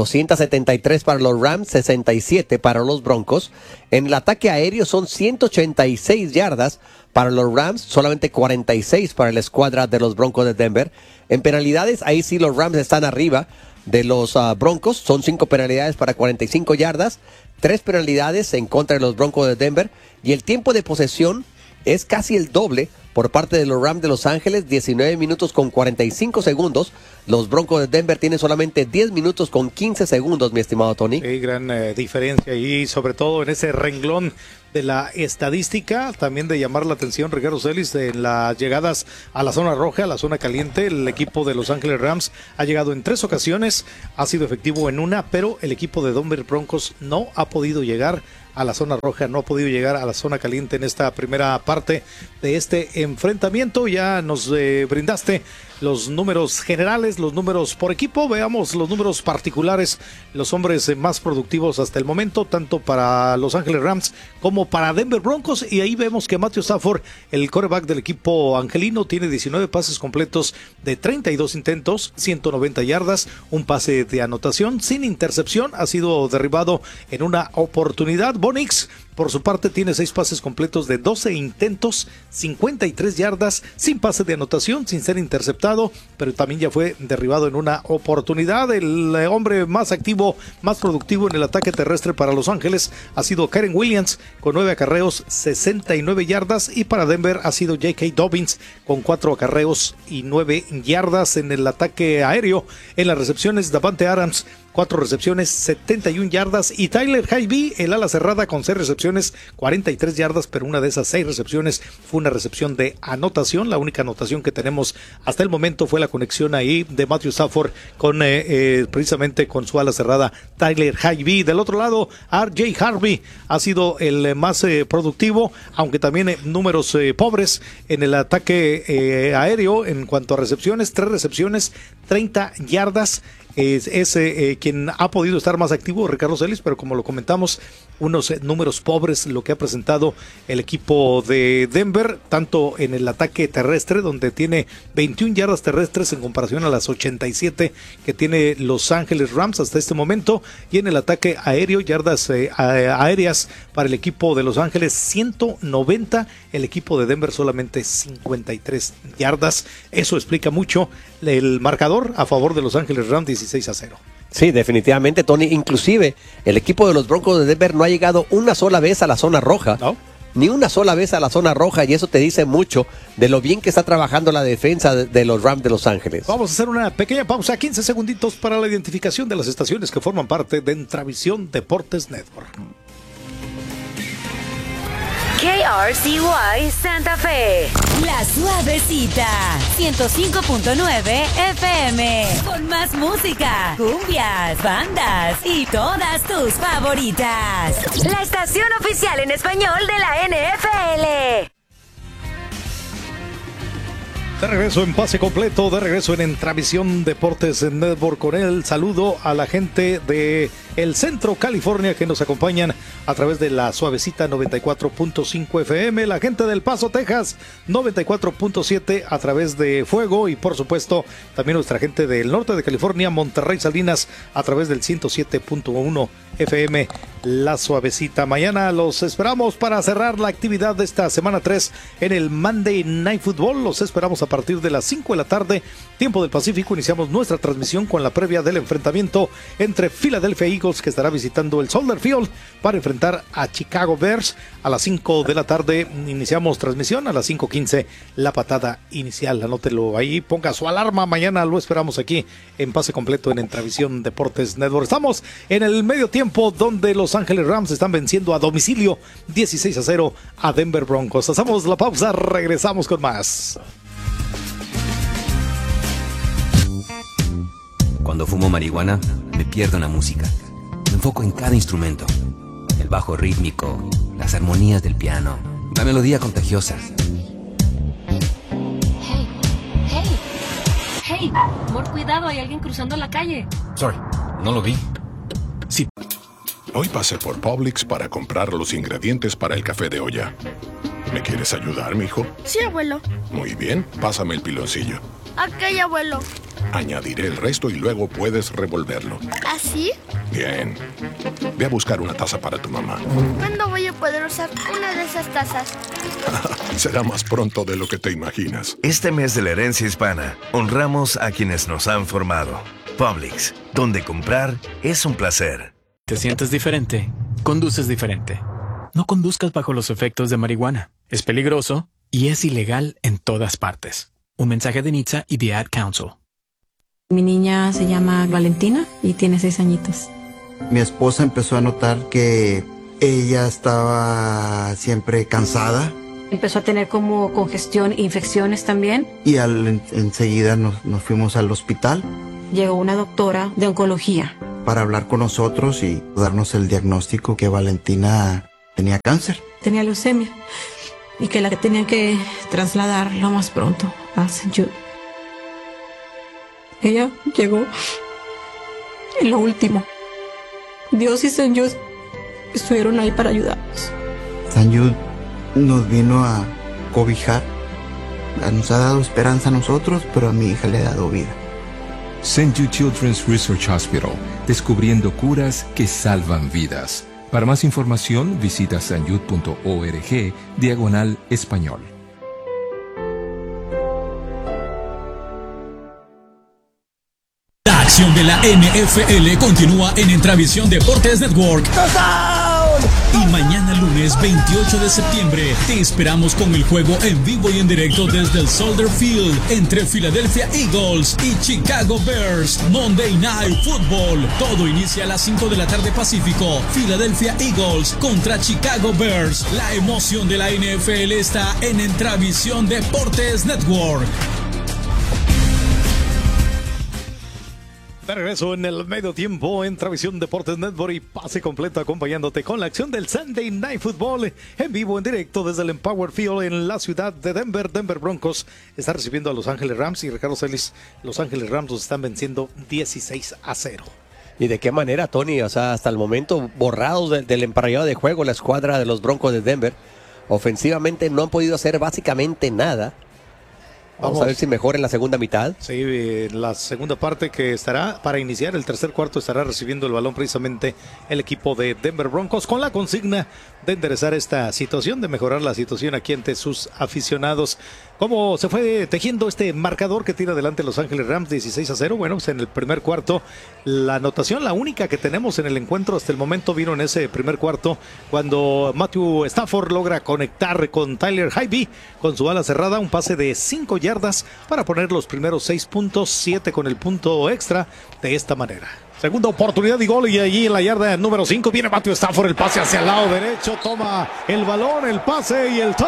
273 para los Rams, 67 para los Broncos. En el ataque aéreo son 186 yardas para los Rams, solamente 46 para la escuadra de los Broncos de Denver. En penalidades, ahí sí los Rams están arriba de los Broncos, son 5 penalidades para 45 yardas, 3 penalidades en contra de los Broncos de Denver, y el tiempo de posesión es casi el doble por parte de los Rams de Los Ángeles, 19 minutos con 45 segundos. Los Broncos de Denver tienen solamente 10 minutos con 15 segundos, mi estimado Tony. Sí, gran diferencia, y sobre todo en ese renglón de la estadística, también de llamar la atención, Ricardo Celis, en las llegadas a la zona roja, a la zona caliente. El equipo de Los Ángeles Rams ha llegado en 3 ocasiones, ha sido efectivo en una, pero el equipo de Denver Broncos no ha podido llegar a la zona roja, no ha podido llegar a la zona caliente en esta primera parte de este enfrentamiento. Ya nos brindaste los números generales, los números por equipo. Veamos los números particulares, los hombres más productivos hasta el momento, tanto para Los Ángeles Rams como para Denver Broncos. Y ahí vemos que Matthew Stafford, el quarterback del equipo angelino, tiene 19 pases completos de 32 intentos, 190 yardas, un pase de anotación sin intercepción. Ha sido derribado en una oportunidad. Bo Nix, por su parte, tiene 6 pases completos de 12 intentos, 53 yardas, sin pase de anotación, sin ser interceptado, pero también ya fue derribado en una oportunidad. El hombre más activo, más productivo en el ataque terrestre para Los Ángeles ha sido Karen Williams, con 9 acarreos, 69 yardas, y para Denver ha sido J.K. Dobbins, con 4 acarreos y 9 yardas. En el ataque aéreo, en las recepciones, Davante Adams, 4 recepciones, 71 yardas, y Tyler Higbee, el ala cerrada, con 6 recepciones, 43 yardas, pero una de esas 6 recepciones fue una recepción de anotación. La única anotación que tenemos hasta el momento fue la conexión ahí de Matthew Stafford con precisamente con su ala cerrada Tyler Higbee. Del otro lado, R.J. Harvey ha sido el más productivo, aunque también números pobres en el ataque aéreo en cuanto a recepciones, 3 recepciones, 30 yardas. Es quien ha podido estar más activo, Ricardo Celis, pero como lo comentamos, unos números pobres lo que ha presentado el equipo de Denver, tanto en el ataque terrestre, donde tiene 21 yardas terrestres en comparación a las 87 que tiene Los Ángeles Rams hasta este momento, y en el ataque aéreo, yardas aéreas para el equipo de Los Ángeles 190, el equipo de Denver solamente 53 yardas. Eso explica mucho el marcador a favor de Los Ángeles Rams, 16-0. Sí, definitivamente, Tony. Inclusive el equipo de los Broncos de Denver no ha llegado una sola vez a la zona roja. ¿No? Ni una sola vez a la zona roja, y eso te dice mucho de lo bien que está trabajando la defensa de los Rams de Los Ángeles. Vamos a hacer una pequeña pausa, 15 segunditos para la identificación de las estaciones que forman parte de Entravisión Deportes Network. KRCY Santa Fe, La Suavecita, 105.9 FM, con más música, cumbias, bandas y todas tus favoritas. la estación oficial en español de la NFL. De regreso en Pase Completo, de regreso en Entravisión Deportes Network, con el saludo a la gente de el Centro California que nos acompañan a través de la Suavecita 94.5 FM, la gente del Paso, Texas 94.7 a través de Fuego, y por supuesto también nuestra gente del norte de California, Monterrey, Salinas, a través del 107.1 FM, la Suavecita. Mañana los esperamos para cerrar la actividad de esta semana 3 en el Monday Night Football. Los esperamos a partir de las 5 de la tarde, tiempo del Pacífico. Iniciamos nuestra transmisión con la previa del enfrentamiento entre Philadelphia Eagles, que estará visitando el Soldier Field para enfrentar a Chicago Bears. A las 5 de la tarde iniciamos transmisión, a las 5:15 la patada inicial. Anótelo ahí, ponga su alarma, mañana lo esperamos aquí en Pase Completo en Entravisión Deportes Network. Estamos en el medio tiempo, donde Los Ángeles Rams están venciendo a domicilio 16-0 a Denver Broncos. Hacemos la pausa, regresamos con más. Cuando fumo marihuana, me pierdo en la música. Me enfoco en cada instrumento. El bajo rítmico, las armonías del piano, la melodía contagiosa. Hey, amor, cuidado, hay alguien cruzando la calle. Sorry, no lo vi. Sí. Hoy pasé por Publix para comprar los ingredientes para el café de olla. ¿Me quieres ayudar, mijo? Sí, abuelo. Muy bien, pásame el piloncillo. Ok, abuelo. Añadiré el resto y luego puedes revolverlo. ¿Así? Bien. Ve a buscar una taza para tu mamá. ¿Cuándo voy a poder usar una de esas tazas? Será más pronto de lo que te imaginas. Este mes de la herencia hispana, honramos a quienes nos han formado. Publix, donde comprar es un placer. ¿Te sientes diferente? Conduces diferente. No conduzcas bajo los efectos de marihuana. Es peligroso y es ilegal en todas partes. Un mensaje de NHTSA y The Ad Council. Mi niña se llama Valentina y tiene 6 añitos. Mi esposa empezó a notar que ella estaba siempre cansada. Empezó a tener como congestión e infecciones también. Y enseguida nos fuimos al hospital. Llegó una doctora de oncología para hablar con nosotros y darnos el diagnóstico que Valentina tenía cáncer. Tenía leucemia y que la tenían que trasladar lo más pronto a St. Jude. Ella llegó en lo último. Dios y St. Jude estuvieron ahí para ayudarnos. St. Jude nos vino a cobijar. Nos ha dado esperanza a nosotros, pero a mi hija le ha dado vida. St. Jude Children's Research Hospital, descubriendo curas que salvan vidas. Para más información, visita stjude.org/español. La acción de la NFL continúa en Entravisión Deportes Network. Y mañana lunes 28 de septiembre te esperamos con el juego en vivo y en directo desde el Soldier Field entre Philadelphia Eagles y Chicago Bears. Monday Night Football. Todo inicia a las 5 de la tarde Pacífico. Philadelphia Eagles contra Chicago Bears. La emoción de la NFL está en Entravisión Deportes Network. De regreso en el medio tiempo en Travisión Deportes Network y pase completo acompañándote con la acción del Sunday Night Football en vivo, en directo desde el Empower Field en la ciudad de Denver. Denver Broncos está recibiendo a Los Ángeles Rams y Ricardo Celis, Los Ángeles Rams los están venciendo 16-0. ¿Y de qué manera, Tony? O sea, hasta el momento borrados del emparrillado de juego la escuadra de los Broncos de Denver. Ofensivamente no han podido hacer básicamente nada. Vamos a ver si mejora en la segunda mitad. Sí, la segunda parte que estará para iniciar el tercer cuarto estará recibiendo el balón precisamente el equipo de Denver Broncos con la consigna de enderezar esta situación, de mejorar la situación aquí ante sus aficionados. ¿Cómo se fue tejiendo este marcador que tira adelante Los Ángeles Rams 16-0? Bueno, pues en el primer cuarto la anotación, la única que tenemos en el encuentro hasta el momento, vino en ese primer cuarto cuando Matthew Stafford logra conectar con Tyler Higbee con su ala cerrada, un pase de 5 yardas para poner los primeros 6 puntos, 7 con el punto extra de esta manera. Segunda oportunidad y gol, y allí en la yarda número 5 viene Matthew Stafford, el pase hacia el lado derecho, toma el balón, el pase y el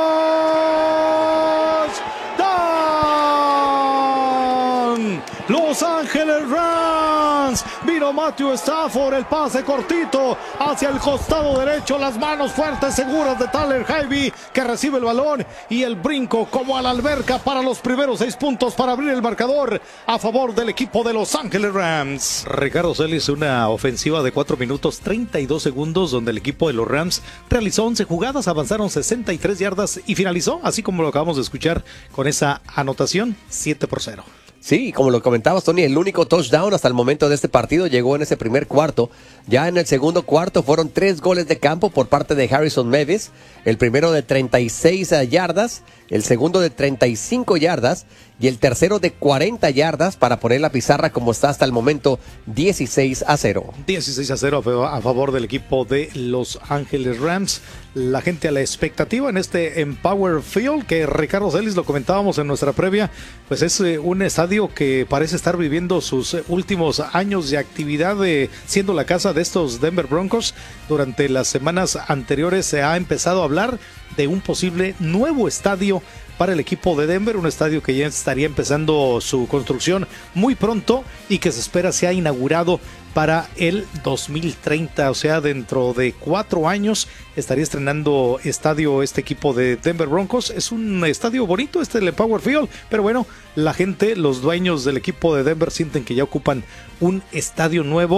touchdown. Los Ángeles Rams, vino Matthew Stafford, el pase cortito hacia el costado derecho, las manos fuertes, seguras de Tyler Higbee, que recibe el balón y el brinco como a la alberca para los primeros 6 puntos para abrir el marcador a favor del equipo de Los Ángeles Rams. Ricardo Celis, una ofensiva de 4 minutos 32 segundos donde el equipo de los Rams realizó 11 jugadas, avanzaron 63 yardas y finalizó, así como lo acabamos de escuchar, con esa anotación 7-0. Sí, como lo comentabas, Tony, el único touchdown hasta el momento de este partido llegó en ese primer cuarto. Ya en el segundo cuarto fueron 3 goles de campo por parte de Harrison Mevis. El primero de 36 yardas, el segundo de 35 yardas y el tercero de 40 yardas para poner la pizarra como está hasta el momento 16-0. 16-0 a favor del equipo de Los Ángeles Rams. La gente a la expectativa en este Empower Field, que Ricardo Celis lo comentábamos en nuestra previa, pues es un estadio que parece estar viviendo sus últimos años de actividad, siendo la casa de estos Denver Broncos. Durante las semanas anteriores se ha empezado a hablar de un posible nuevo estadio para el equipo de Denver, un estadio que ya estaría empezando su construcción muy pronto y que se espera sea inaugurado para el 2030, o sea, dentro de 4 años estaría estrenando estadio este equipo de Denver Broncos. Es un estadio bonito, el Empower Field, pero bueno, la gente, los dueños del equipo de Denver sienten que ya ocupan un estadio nuevo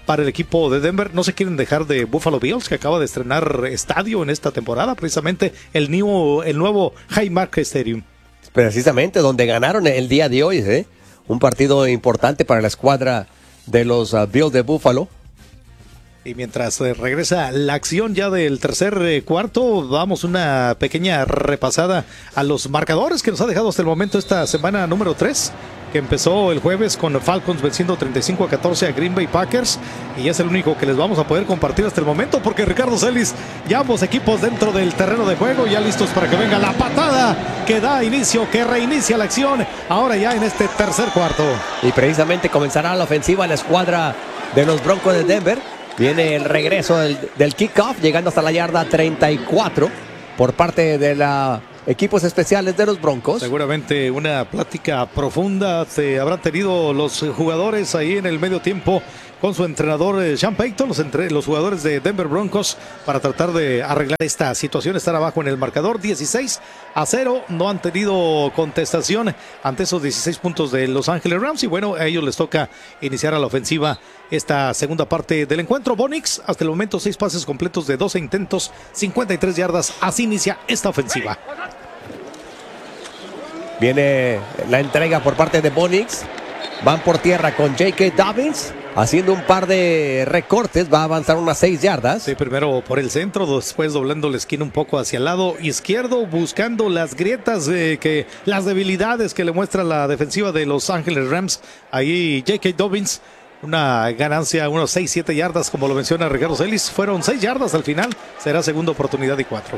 para el equipo de Denver. No se quieren dejar de Buffalo Bills, que acaba de estrenar estadio en esta temporada, precisamente el nuevo Highmark Stadium. Precisamente donde ganaron el día de hoy, un partido importante para la escuadra de los Bills de Buffalo. Y mientras regresa la acción ya del tercer cuarto, damos una pequeña repasada a los marcadores que nos ha dejado hasta el momento esta semana número 3, que empezó el jueves con Falcons venciendo 35-14 a Green Bay Packers, y es el único que les vamos a poder compartir hasta el momento, porque Ricardo Celis, ya ambos equipos dentro del terreno de juego, ya listos para que venga la patada que da inicio, que reinicia la acción, ahora ya en este tercer cuarto. Y precisamente comenzará la ofensiva la escuadra de los Broncos de Denver. Viene el regreso del kickoff, llegando hasta la yarda 34 por parte de los equipos especiales de los Broncos. Seguramente una plática profunda habrán tenido los jugadores ahí en el medio tiempo con su entrenador Sean Payton, los jugadores de Denver Broncos, para tratar de arreglar esta situación. Están abajo en el marcador 16-0, no han tenido contestación ante esos 16 puntos de Los Ángeles Rams, y bueno, a ellos les toca iniciar a la ofensiva esta segunda parte del encuentro. Bo Nix, hasta el momento 6 pases completos de 12 intentos, 53 yardas, así inicia esta ofensiva. Viene la entrega por parte de Bo Nix. Van por tierra con J.K. Dobbins, haciendo un par de recortes, va a avanzar unas 6 yardas. Sí, primero por el centro, después doblando la esquina un poco hacia el lado izquierdo, buscando las grietas, las debilidades que le muestra la defensiva de Los Ángeles Rams. Ahí J.K. Dobbins, una ganancia, unos 6-7 yardas, como lo menciona Ricardo Celis. Fueron 6 yardas al final, será segunda oportunidad y 4.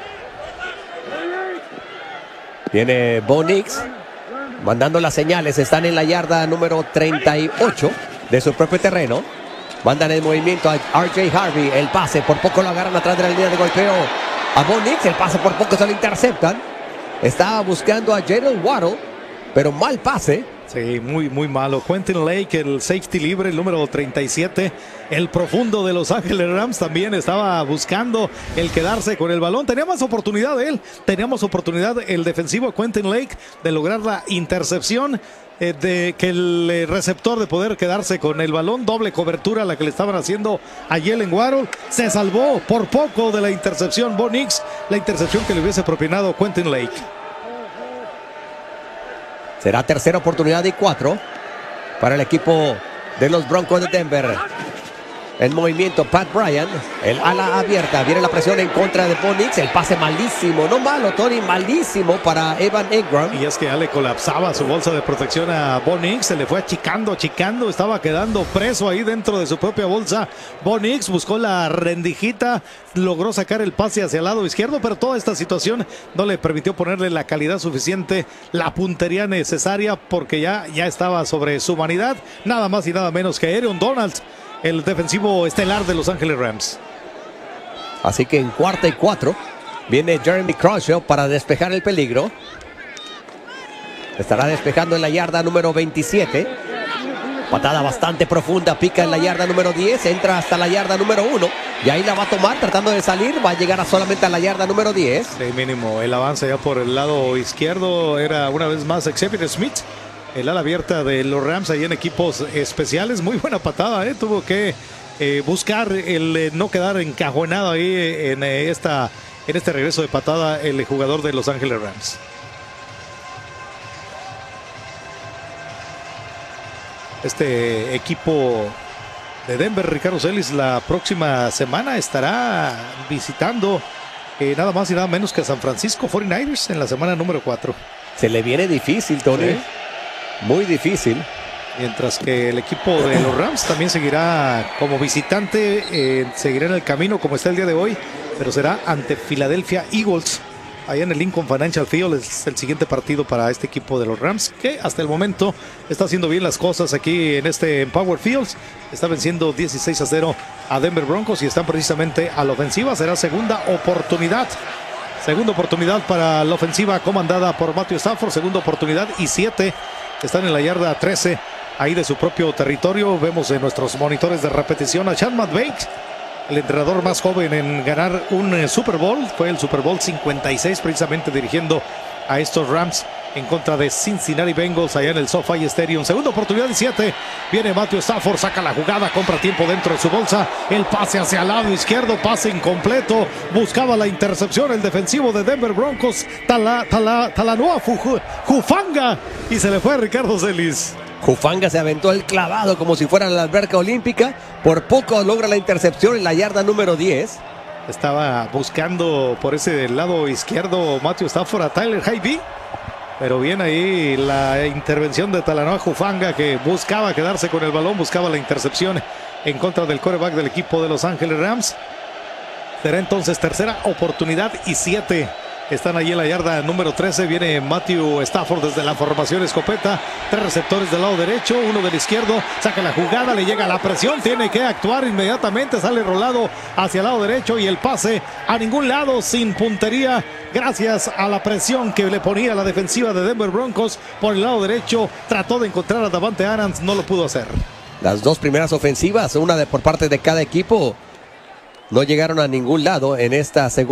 Viene Bo Nix mandando las señales, están en la yarda número 38 de su propio terreno. Mandan el movimiento a R.J. Harvey, el pase, por poco lo agarran atrás de la línea de golpeo a Bo Nix, el pase por poco se lo interceptan. Estaba buscando a Jalen Waddle, pero mal pase. Sí, muy malo. Quentin Lake, el safety libre, el número 37, el profundo de Los Ángeles Rams, también estaba buscando el quedarse con el balón. Tenía más oportunidad el defensivo Quentin Lake de lograr la intercepción, de que el receptor de poder quedarse con el balón. Doble cobertura la que le estaban haciendo a Jalen Waddle. Se salvó por poco de la intercepción Bo Nix, la intercepción que le hubiese propinado Quentin Lake. Será tercera oportunidad y 4 para el equipo de los Broncos de Denver. En movimiento Pat Bryant, el ala abierta, viene la presión en contra de Bo Nix, el pase malísimo, no malo Tony, malísimo para Evan Engram. Y es que ya le colapsaba su bolsa de protección a Bo Nix, se le fue achicando, estaba quedando preso ahí dentro de su propia bolsa. Bo Nix buscó la rendijita, logró sacar el pase hacia el lado izquierdo, pero toda esta situación no le permitió ponerle la calidad suficiente, la puntería necesaria, porque ya estaba sobre su humanidad, nada más y nada menos que Aaron Donald, el defensivo estelar de Los Ángeles Rams. Así que en cuarta y 4 viene Jeremy Crawshaw para despejar el peligro. Estará despejando en la yarda número 27. Patada bastante profunda, pica en la yarda número 10, entra hasta la yarda número 1 y ahí la va a tomar tratando de salir, va a llegar solamente a la yarda número 10. Sí, mínimo, el avance ya por el lado izquierdo era una vez más Xavier Smith, el ala abierta de los Rams ahí en equipos especiales. Muy buena patada, tuvo que buscar el no quedar encajonado ahí en este regreso de patada el jugador de Los Ángeles Rams. Este equipo de Denver, Ricardo Celis, la próxima semana estará visitando nada más y nada menos que a San Francisco 49ers en la semana número 4. Se le viene difícil, Tony. ¿Sí? Muy difícil. Mientras que el equipo de los Rams también seguirá como visitante, seguirá en el camino como está el día de hoy, pero será ante Philadelphia Eagles. Allá en el Lincoln Financial Field es el siguiente partido para este equipo de los Rams, que hasta el momento está haciendo bien las cosas aquí en Empower Fields. Está venciendo 16-0 a Denver Broncos y están precisamente a la ofensiva. Será segunda oportunidad. Segunda oportunidad para la ofensiva comandada por Matthew Stafford. Segunda oportunidad y 7. Están en la yarda 13 ahí de su propio territorio. Vemos en nuestros monitores de repetición a Sean McVay, el entrenador más joven en ganar un Super Bowl. Fue el Super Bowl 56 precisamente dirigiendo a estos Rams en contra de Cincinnati Bengals allá en el SoFi Stadium. Segunda oportunidad y 7. Viene Matthew Stafford, saca la jugada, compra tiempo dentro de su bolsa. El pase hacia el lado izquierdo, pase incompleto. Buscaba la intercepción el defensivo de Denver Broncos, Talanoa Hufanga, y se le fue a Ricardo Celis. Hufanga se aventó el clavado como si fuera la alberca olímpica. Por poco logra la intercepción en la yarda número 10. Estaba buscando por ese lado izquierdo Matthew Stafford a Tyler Higbee, pero bien ahí la intervención de Talanoa Hufanga, que buscaba quedarse con el balón, buscaba la intercepción en contra del quarterback del equipo de Los Ángeles Rams. Será entonces tercera oportunidad y 7. Están allí en la yarda número 13. Viene Matthew Stafford desde la formación escopeta. 3 receptores del lado derecho, 1 del izquierdo. Saca la jugada, le llega la presión. Tiene que actuar inmediatamente. Sale rolado hacia el lado derecho y el pase a ningún lado, sin puntería. Gracias a la presión que le ponía la defensiva de Denver Broncos por el lado derecho. Trató de encontrar a Davante Adams, no lo pudo hacer. Las dos primeras ofensivas, una por parte de cada equipo, no llegaron a ningún lado en esta segunda.